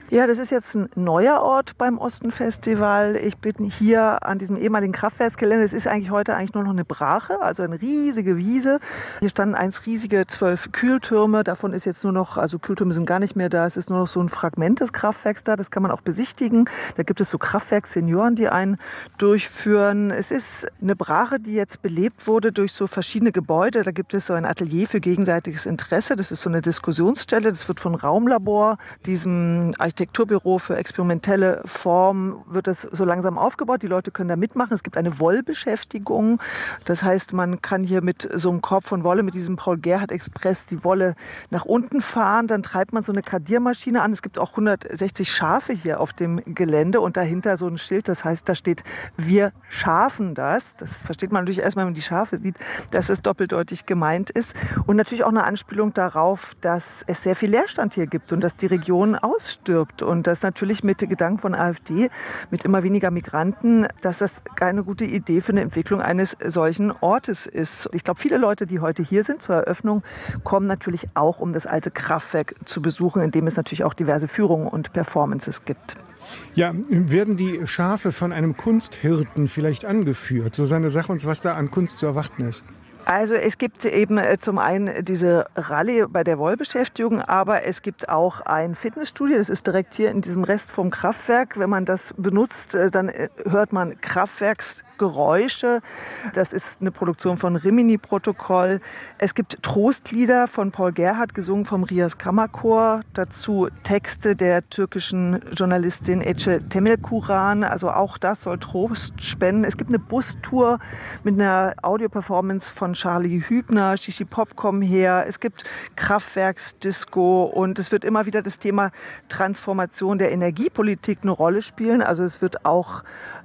Speaker 8: Ja, das ist jetzt ein neuer Ort beim Osten-Festival. Ich bin hier an diesem ehemaligen Kraftwerksgelände. Es ist eigentlich heute eigentlich nur noch eine Brache, also eine riesige Wiese. Hier standen einst riesige zwölf Kühltürme. Davon ist jetzt nur noch, also Kühltürme sind gar nicht mehr da. Es ist nur noch so ein Fragment des Kraftwerks da. Das kann man auch besichtigen. Da gibt es so Kraftwerkssenioren, die einen durchführen. Es ist eine Brache, die jetzt belebt wurde durch so verschiedene Gebäude. Da gibt es so ein Atelier für gegenseitiges Interesse. Das ist so eine Diskussionsstelle. Das wird von Raumlabor, diesem Architekturbüro für experimentelle Form, wird das so langsam aufgebaut. Die Leute können da mitmachen. Es gibt eine Wollbeschäftigung. Das heißt, man kann hier mit so einem Korb von Wolle, mit diesem Paul Gerhardt Express, die Wolle nach unten fahren. Dann treibt man so eine Kardiermaschine an. Es gibt auch hundertsechzig Schafe hier auf dem Gelände und dahinter so ein Schild. Das heißt, da steht, wir schafen das. Das versteht man natürlich erst, wenn man die Schafe sieht, dass es doppeldeutig gemeint ist. Und natürlich auch eine Anspielung darauf, dass es sehr viel Leerstand hier gibt und dass die Region ausstirbt. Und das natürlich mit dem Gedanken von AfD, mit immer weniger Migranten, dass das keine gute Idee für eine Entwicklung eines solchen Ortes ist. Ich glaube, viele Leute, die heute hier sind zur Eröffnung, kommen natürlich auch, um das alte Kraftwerk zu besuchen, in dem es natürlich auch diverse Führungen und Performances gibt.
Speaker 6: Ja, werden die Schafe von einem Kunsthirten vielleicht angeführt? Susanne, sag uns, was da an Kunst zu erwarten ist.
Speaker 8: Also es gibt eben zum einen diese Rallye bei der Wollbeschäftigung, aber es gibt auch ein Fitnessstudio, das ist direkt hier in diesem Rest vom Kraftwerk. Wenn man das benutzt, dann hört man Kraftwerksgeräusche. Das ist eine Produktion von Rimini-Protokoll. Es gibt Trostlieder von Paul Gerhardt, gesungen vom Rias Kammerchor. Dazu Texte der türkischen Journalistin Ece Temelkuran. Also auch das soll Trost spenden. Es gibt eine Bustour mit einer Audioperformance von Charlie Hübner. Shishi Pop kommen her. Es gibt Kraftwerksdisco und es wird immer wieder das Thema Transformation der Energiepolitik eine Rolle spielen. Also es wird auch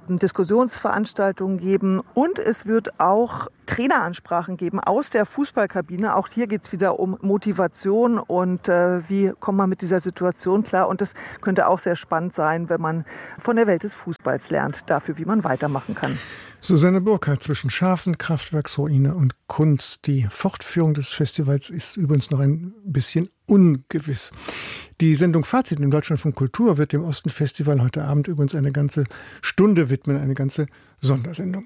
Speaker 8: Diskussionsveranstaltungen geben und es wird auch Traineransprachen geben aus der Fußballkabine. Auch hier geht es wieder um Motivation und äh, wie kommt man mit dieser Situation klar. Und das könnte auch sehr spannend sein, wenn man von der Welt des Fußballs lernt, dafür, wie man weitermachen kann.
Speaker 6: Susanne Burkhardt zwischen Schafen, Kraftwerksruine und Kunst. Die Fortführung des Festivals ist übrigens noch ein bisschen ungewiss. Die Sendung Fazit im Deutschlandfunk Kultur wird dem Osten-Festival heute Abend übrigens eine ganze Stunde widmen, eine ganze Sondersendung.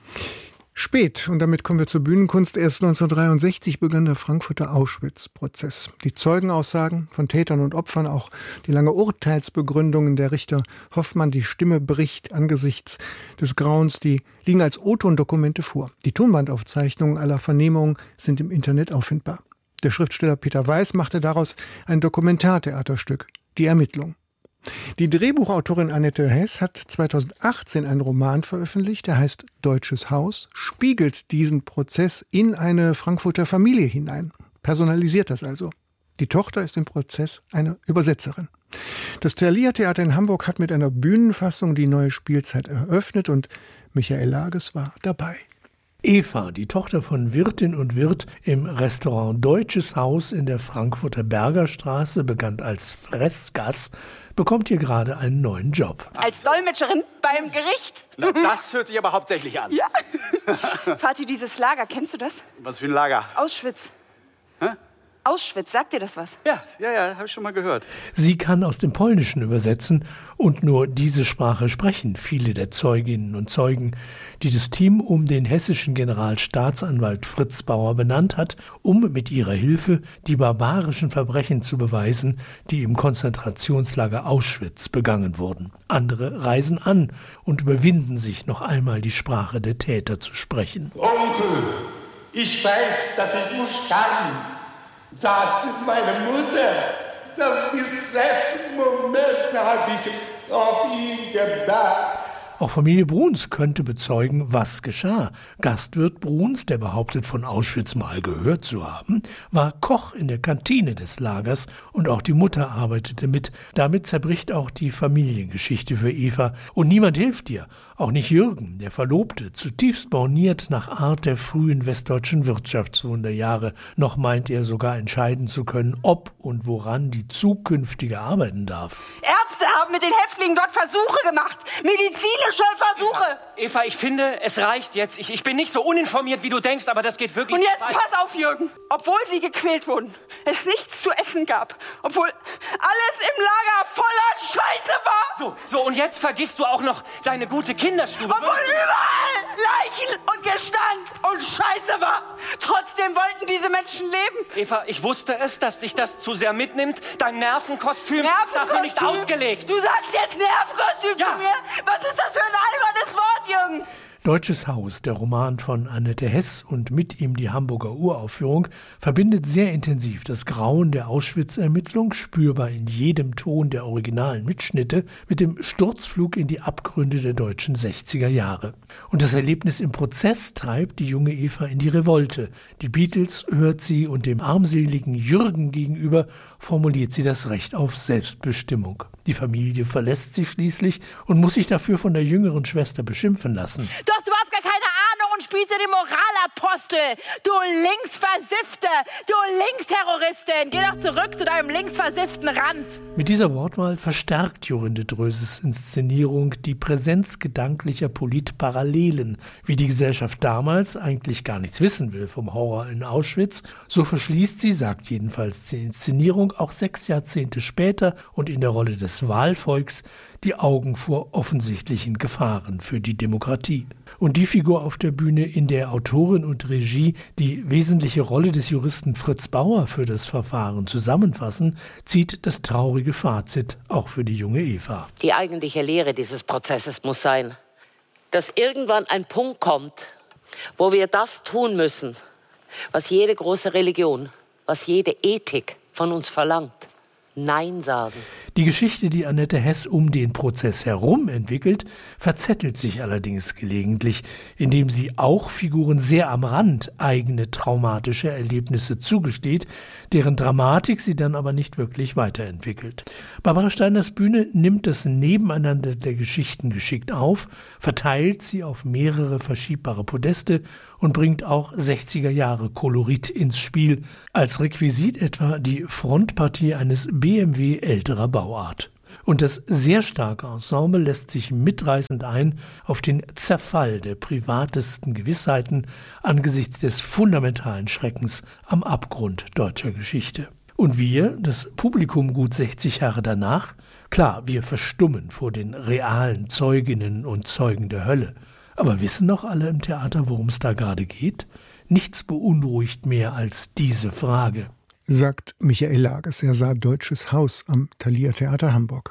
Speaker 6: Spät, und damit kommen wir zur Bühnenkunst. Erst neunzehnhundertdreiundsechzig begann der Frankfurter Auschwitz-Prozess. Die Zeugenaussagen von Tätern und Opfern, auch die lange Urteilsbegründungen der Richter Hoffmann, die Stimme bricht angesichts des Grauens, die liegen als O-Ton-Dokumente vor. Die Tonbandaufzeichnungen aller Vernehmungen sind im Internet auffindbar. Der Schriftsteller Peter Weiß machte daraus ein Dokumentartheaterstück, Die Ermittlung. Die Drehbuchautorin Annette Hess hat zweitausendachtzehn einen Roman veröffentlicht, der heißt Deutsches Haus, spiegelt diesen Prozess in eine Frankfurter Familie hinein, personalisiert das also. Die Tochter ist im Prozess eine Übersetzerin. Das Thalia Theater in Hamburg hat mit einer Bühnenfassung die neue Spielzeit eröffnet und Michael Lages war dabei.
Speaker 10: Eva, die Tochter von Wirtin und Wirt im Restaurant Deutsches Haus in der Frankfurter Bergerstraße, bekannt als Fressgass, bekommt hier gerade einen neuen Job.
Speaker 11: Als Dolmetscherin beim Gericht.
Speaker 12: Na, das hört sich aber hauptsächlich an.
Speaker 11: Ja. Vati, dieses Lager, kennst du das?
Speaker 12: Was für ein Lager?
Speaker 11: Auschwitz.
Speaker 12: Hä?
Speaker 11: Auschwitz, sagt dir das was?
Speaker 12: Ja, ja, ja, habe ich schon mal gehört.
Speaker 10: Sie kann aus dem Polnischen übersetzen und nur diese Sprache sprechen viele der Zeuginnen und Zeugen, die das Team um den hessischen Generalstaatsanwalt Fritz Bauer benannt hat, um mit ihrer Hilfe die barbarischen Verbrechen zu beweisen, die im Konzentrationslager Auschwitz begangen wurden. Andere reisen an und überwinden sich, noch einmal die Sprache der Täter zu sprechen.
Speaker 13: Onkel, ich weiß, dass ich muss sterben, sagte meine Mutter. Das bis letzten Moment habe ich auf ihn gedacht.
Speaker 10: Auch Familie Bruns könnte bezeugen, was geschah. Gastwirt Bruns, der behauptet, von Auschwitz mal gehört zu haben, war Koch in der Kantine des Lagers und auch die Mutter arbeitete mit. Damit zerbricht auch die Familiengeschichte für Eva und niemand hilft ihr. Auch nicht Jürgen, der Verlobte, zutiefst borniert nach Art der frühen westdeutschen Wirtschaftswunderjahre. Noch meint er sogar entscheiden zu können, ob und woran die zukünftige arbeiten darf.
Speaker 11: Ärzte haben mit den Häftlingen dort Versuche gemacht. Medizinische Versuche.
Speaker 14: Eva, Eva, ich finde, es reicht jetzt. Ich, ich bin nicht so uninformiert, wie du denkst, aber das geht wirklich
Speaker 11: Und jetzt
Speaker 14: weit.
Speaker 11: pass auf, Jürgen. Obwohl sie gequält wurden, es nichts zu essen gab, obwohl alles im Lager voller Scheiße war.
Speaker 14: So, so, und jetzt vergisst du auch noch deine gute Kinderstube.
Speaker 11: Obwohl überall Leichen und Gestank und Scheiße war. Trotzdem wollten diese Menschen leben.
Speaker 14: Eva, ich wusste es, dass dich das zu sehr mitnimmt. Dein Nervenkostüm,
Speaker 11: Nervenkostüm?
Speaker 14: ist dafür nicht ausgelegt.
Speaker 11: Du sagst jetzt Nervenkostüm
Speaker 14: ja.
Speaker 11: zu mir? Was ist das für ein albernes Wort, Jürgen?
Speaker 10: Deutsches Haus, der Roman von Annette Hess und mit ihm die Hamburger Uraufführung, verbindet sehr intensiv das Grauen der Auschwitz-Ermittlung, spürbar in jedem Ton der originalen Mitschnitte, mit dem Sturzflug in die Abgründe der deutschen sechziger Jahre. Und das Erlebnis im Prozess treibt die junge Eva in die Revolte. Die Beatles hört sie und dem armseligen Jürgen gegenüber formuliert sie das Recht auf Selbstbestimmung. Die Familie verlässt sie schließlich und muss sich dafür von der jüngeren Schwester beschimpfen lassen.
Speaker 11: Du hast überhaupt gar keine Ahnung und spielst ja den Moralapostel. Du Linksversiffte, du Linksterroristin. Geh doch zurück zu deinem linksversifften Rand.
Speaker 10: Mit dieser Wortwahl verstärkt Jorinde Dröses Inszenierung die Präsenz gedanklicher Politparallelen. Wie die Gesellschaft damals eigentlich gar nichts wissen will vom Horror in Auschwitz, so verschließt sie, sagt jedenfalls die Inszenierung, auch sechs Jahrzehnte später und in der Rolle des Wahlvolks die Augen vor offensichtlichen Gefahren für die Demokratie. Und die Figur auf der Bühne, in der Autorin und Regie die wesentliche Rolle des Juristen Fritz Bauer für das Verfahren zusammenfassen, zieht das traurige Fazit auch für die junge Eva.
Speaker 15: Die eigentliche Lehre dieses Prozesses muss sein, dass irgendwann ein Punkt kommt, wo wir das tun müssen, was jede große Religion, was jede Ethik von uns verlangt. Nein sagen.
Speaker 10: Die Geschichte, die Annette Hess um den Prozess herum entwickelt, verzettelt sich allerdings gelegentlich, indem sie auch Figuren sehr am Rand eigene traumatische Erlebnisse zugesteht, deren Dramatik sie dann aber nicht wirklich weiterentwickelt. Barbara Steiners Bühne nimmt das Nebeneinander der Geschichten geschickt auf, verteilt sie auf mehrere verschiebbare Podeste und bringt auch sechziger Jahre Kolorit ins Spiel, als Requisit etwa die Frontpartie eines B M W älterer Bauart. Und das sehr starke Ensemble lässt sich mitreißend ein auf den Zerfall der privatesten Gewissheiten angesichts des fundamentalen Schreckens am Abgrund deutscher Geschichte. Und wir, das Publikum gut sechzig Jahre danach, klar, wir verstummen vor den realen Zeuginnen und Zeugen der Hölle. Aber wissen noch alle im Theater, worum es da gerade geht? Nichts beunruhigt mehr als diese Frage.
Speaker 6: Sagt Michael Lages. Er sah Deutsches Haus am Thalia Theater Hamburg.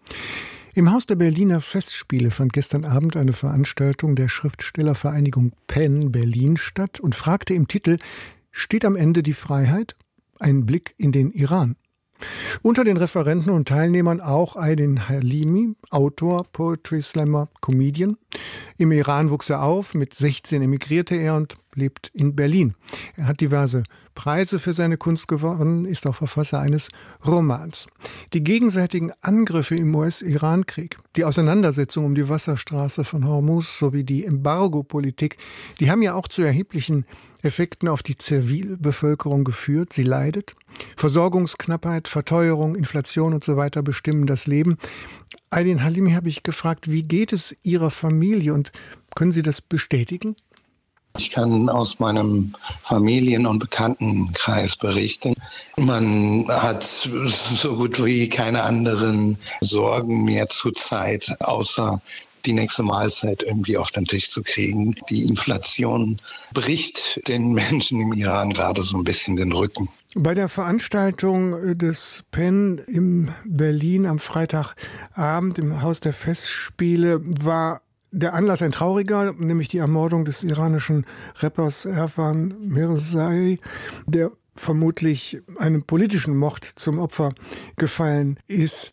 Speaker 6: Im Haus der Berliner Festspiele fand gestern Abend eine Veranstaltung der Schriftstellervereinigung PEN Berlin statt und fragte im Titel: Steht am Ende die Freiheit? Ein Blick in den Iran. Unter den Referenten und Teilnehmern auch Aydin Halimi, Autor, Poetry Slammer, Comedian. Im Iran wuchs er auf, mit sechzehn emigrierte er und lebt in Berlin. Er hat diverse Preise für seine Kunst gewonnen, ist auch Verfasser eines Romans. Die gegenseitigen Angriffe im U S-Iran-Krieg, die Auseinandersetzung um die Wasserstraße von Hormuz sowie die Embargo-Politik, die haben ja auch zu erheblichen Effekten auf die Zivilbevölkerung geführt. Sie leidet. Versorgungsknappheit, Verteuerung, Inflation und so weiter bestimmen das Leben. Aydin Halimi habe ich gefragt, wie geht es Ihrer Familie und können Sie das bestätigen?
Speaker 16: Ich kann aus meinem Familien- und Bekanntenkreis berichten. Man hat so gut wie keine anderen Sorgen mehr zurzeit, außer die nächste Mahlzeit irgendwie auf den Tisch zu kriegen. Die Inflation bricht den Menschen im Iran gerade so ein bisschen den Rücken.
Speaker 6: Bei der Veranstaltung des PEN in Berlin am Freitagabend im Haus der Festspiele war der Anlass ein trauriger, nämlich die Ermordung des iranischen Rappers Erwan Mirzai, der vermutlich einem politischen Mord zum Opfer gefallen ist.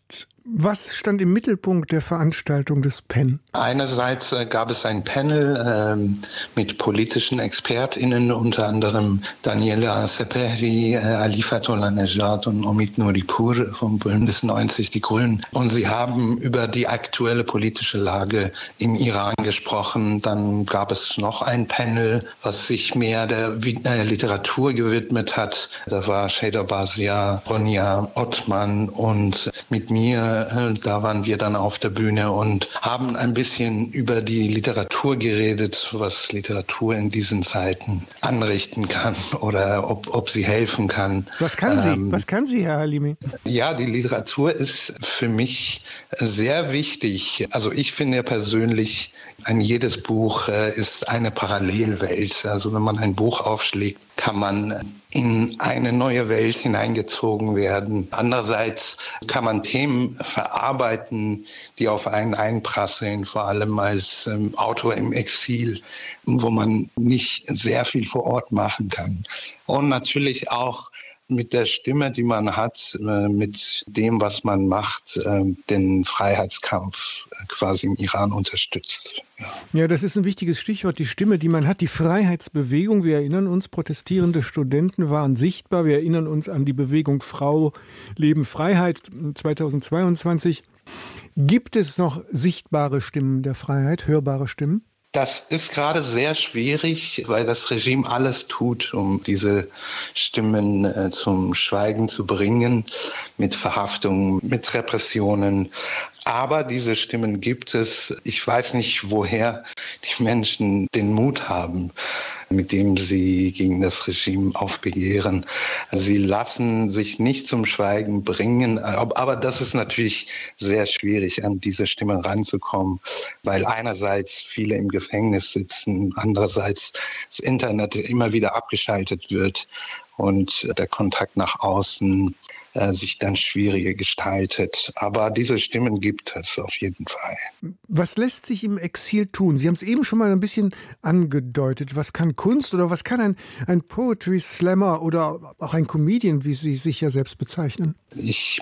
Speaker 6: Was stand im Mittelpunkt der Veranstaltung des P E N?
Speaker 16: Einerseits äh, gab es ein Panel äh, mit politischen ExpertInnen, unter anderem Daniela Sepehri, äh, Ali Fatullah-Nejad und Omid Nouripur vom Bündnis neunzig Die Grünen. Und sie haben über die aktuelle politische Lage im Iran gesprochen. Dann gab es noch ein Panel, was sich mehr der äh, Literatur gewidmet hat. Da war Sheda Basia, Ronja Ottmann und mit mir, da waren wir dann auf der Bühne und haben ein bisschen über die Literatur geredet, was Literatur in diesen Zeiten anrichten kann oder ob, ob sie helfen kann.
Speaker 6: Was kann sie? Ähm, was kann sie, Herr Halimi?
Speaker 16: Ja, die Literatur ist für mich sehr wichtig. Also ich finde persönlich, ein jedes Buch ist eine Parallelwelt. Also wenn man ein Buch aufschlägt, kann man in eine neue Welt hineingezogen werden. Andererseits kann man Themen verarbeiten, die auf einen einprasseln, vor allem als ähm, Autor im Exil, wo man nicht sehr viel vor Ort machen kann. Und natürlich auch mit der Stimme, die man hat, mit dem, was man macht, den Freiheitskampf quasi im Iran unterstützt. Ja.
Speaker 6: Ja, das ist ein wichtiges Stichwort, die Stimme, die man hat, die Freiheitsbewegung. Wir erinnern uns, protestierende Studenten waren sichtbar. Wir erinnern uns an die Bewegung Frau, Leben, Freiheit zweitausendzweiundzwanzig. Gibt es noch sichtbare Stimmen der Freiheit, hörbare Stimmen?
Speaker 16: Das ist gerade sehr schwierig, weil das Regime alles tut, um diese Stimmen äh, zum Schweigen zu bringen, mit Verhaftungen, mit Repressionen. Aber diese Stimmen gibt es. Ich weiß nicht, woher die Menschen den Mut haben, mit dem sie gegen das Regime aufbegehren. Sie lassen sich nicht zum Schweigen bringen. Aber das ist natürlich sehr schwierig, an diese Stimmen ranzukommen, weil einerseits viele im Gefängnis sitzen, andererseits das Internet immer wieder abgeschaltet wird und der Kontakt nach außen äh, sich dann schwieriger gestaltet. Aber diese Stimmen gibt es auf jeden Fall.
Speaker 6: Was lässt sich im Exil tun? Sie haben es eben schon mal ein bisschen angedeutet. Was kann Kunst oder was kann ein, ein Poetry Slammer oder auch ein Comedian, wie Sie sich ja selbst bezeichnen?
Speaker 16: Ich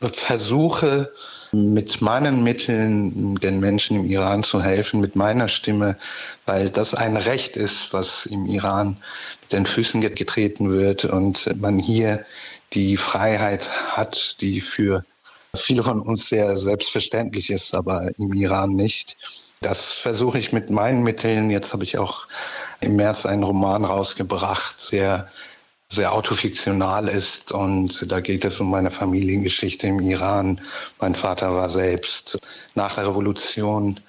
Speaker 16: versuche mit meinen Mitteln den Menschen im Iran zu helfen, mit meiner Stimme, weil das ein Recht ist, was im Iran mit den Füßen getreten wird und man hier die Freiheit hat, die für viele von uns sehr selbstverständlich ist, aber im Iran nicht. Das versuche ich mit meinen Mitteln. Jetzt habe ich auch im März einen Roman rausgebracht, der sehr autofiktional ist und da geht es um meine Familiengeschichte im Iran. Mein Vater war selbst nach der Revolution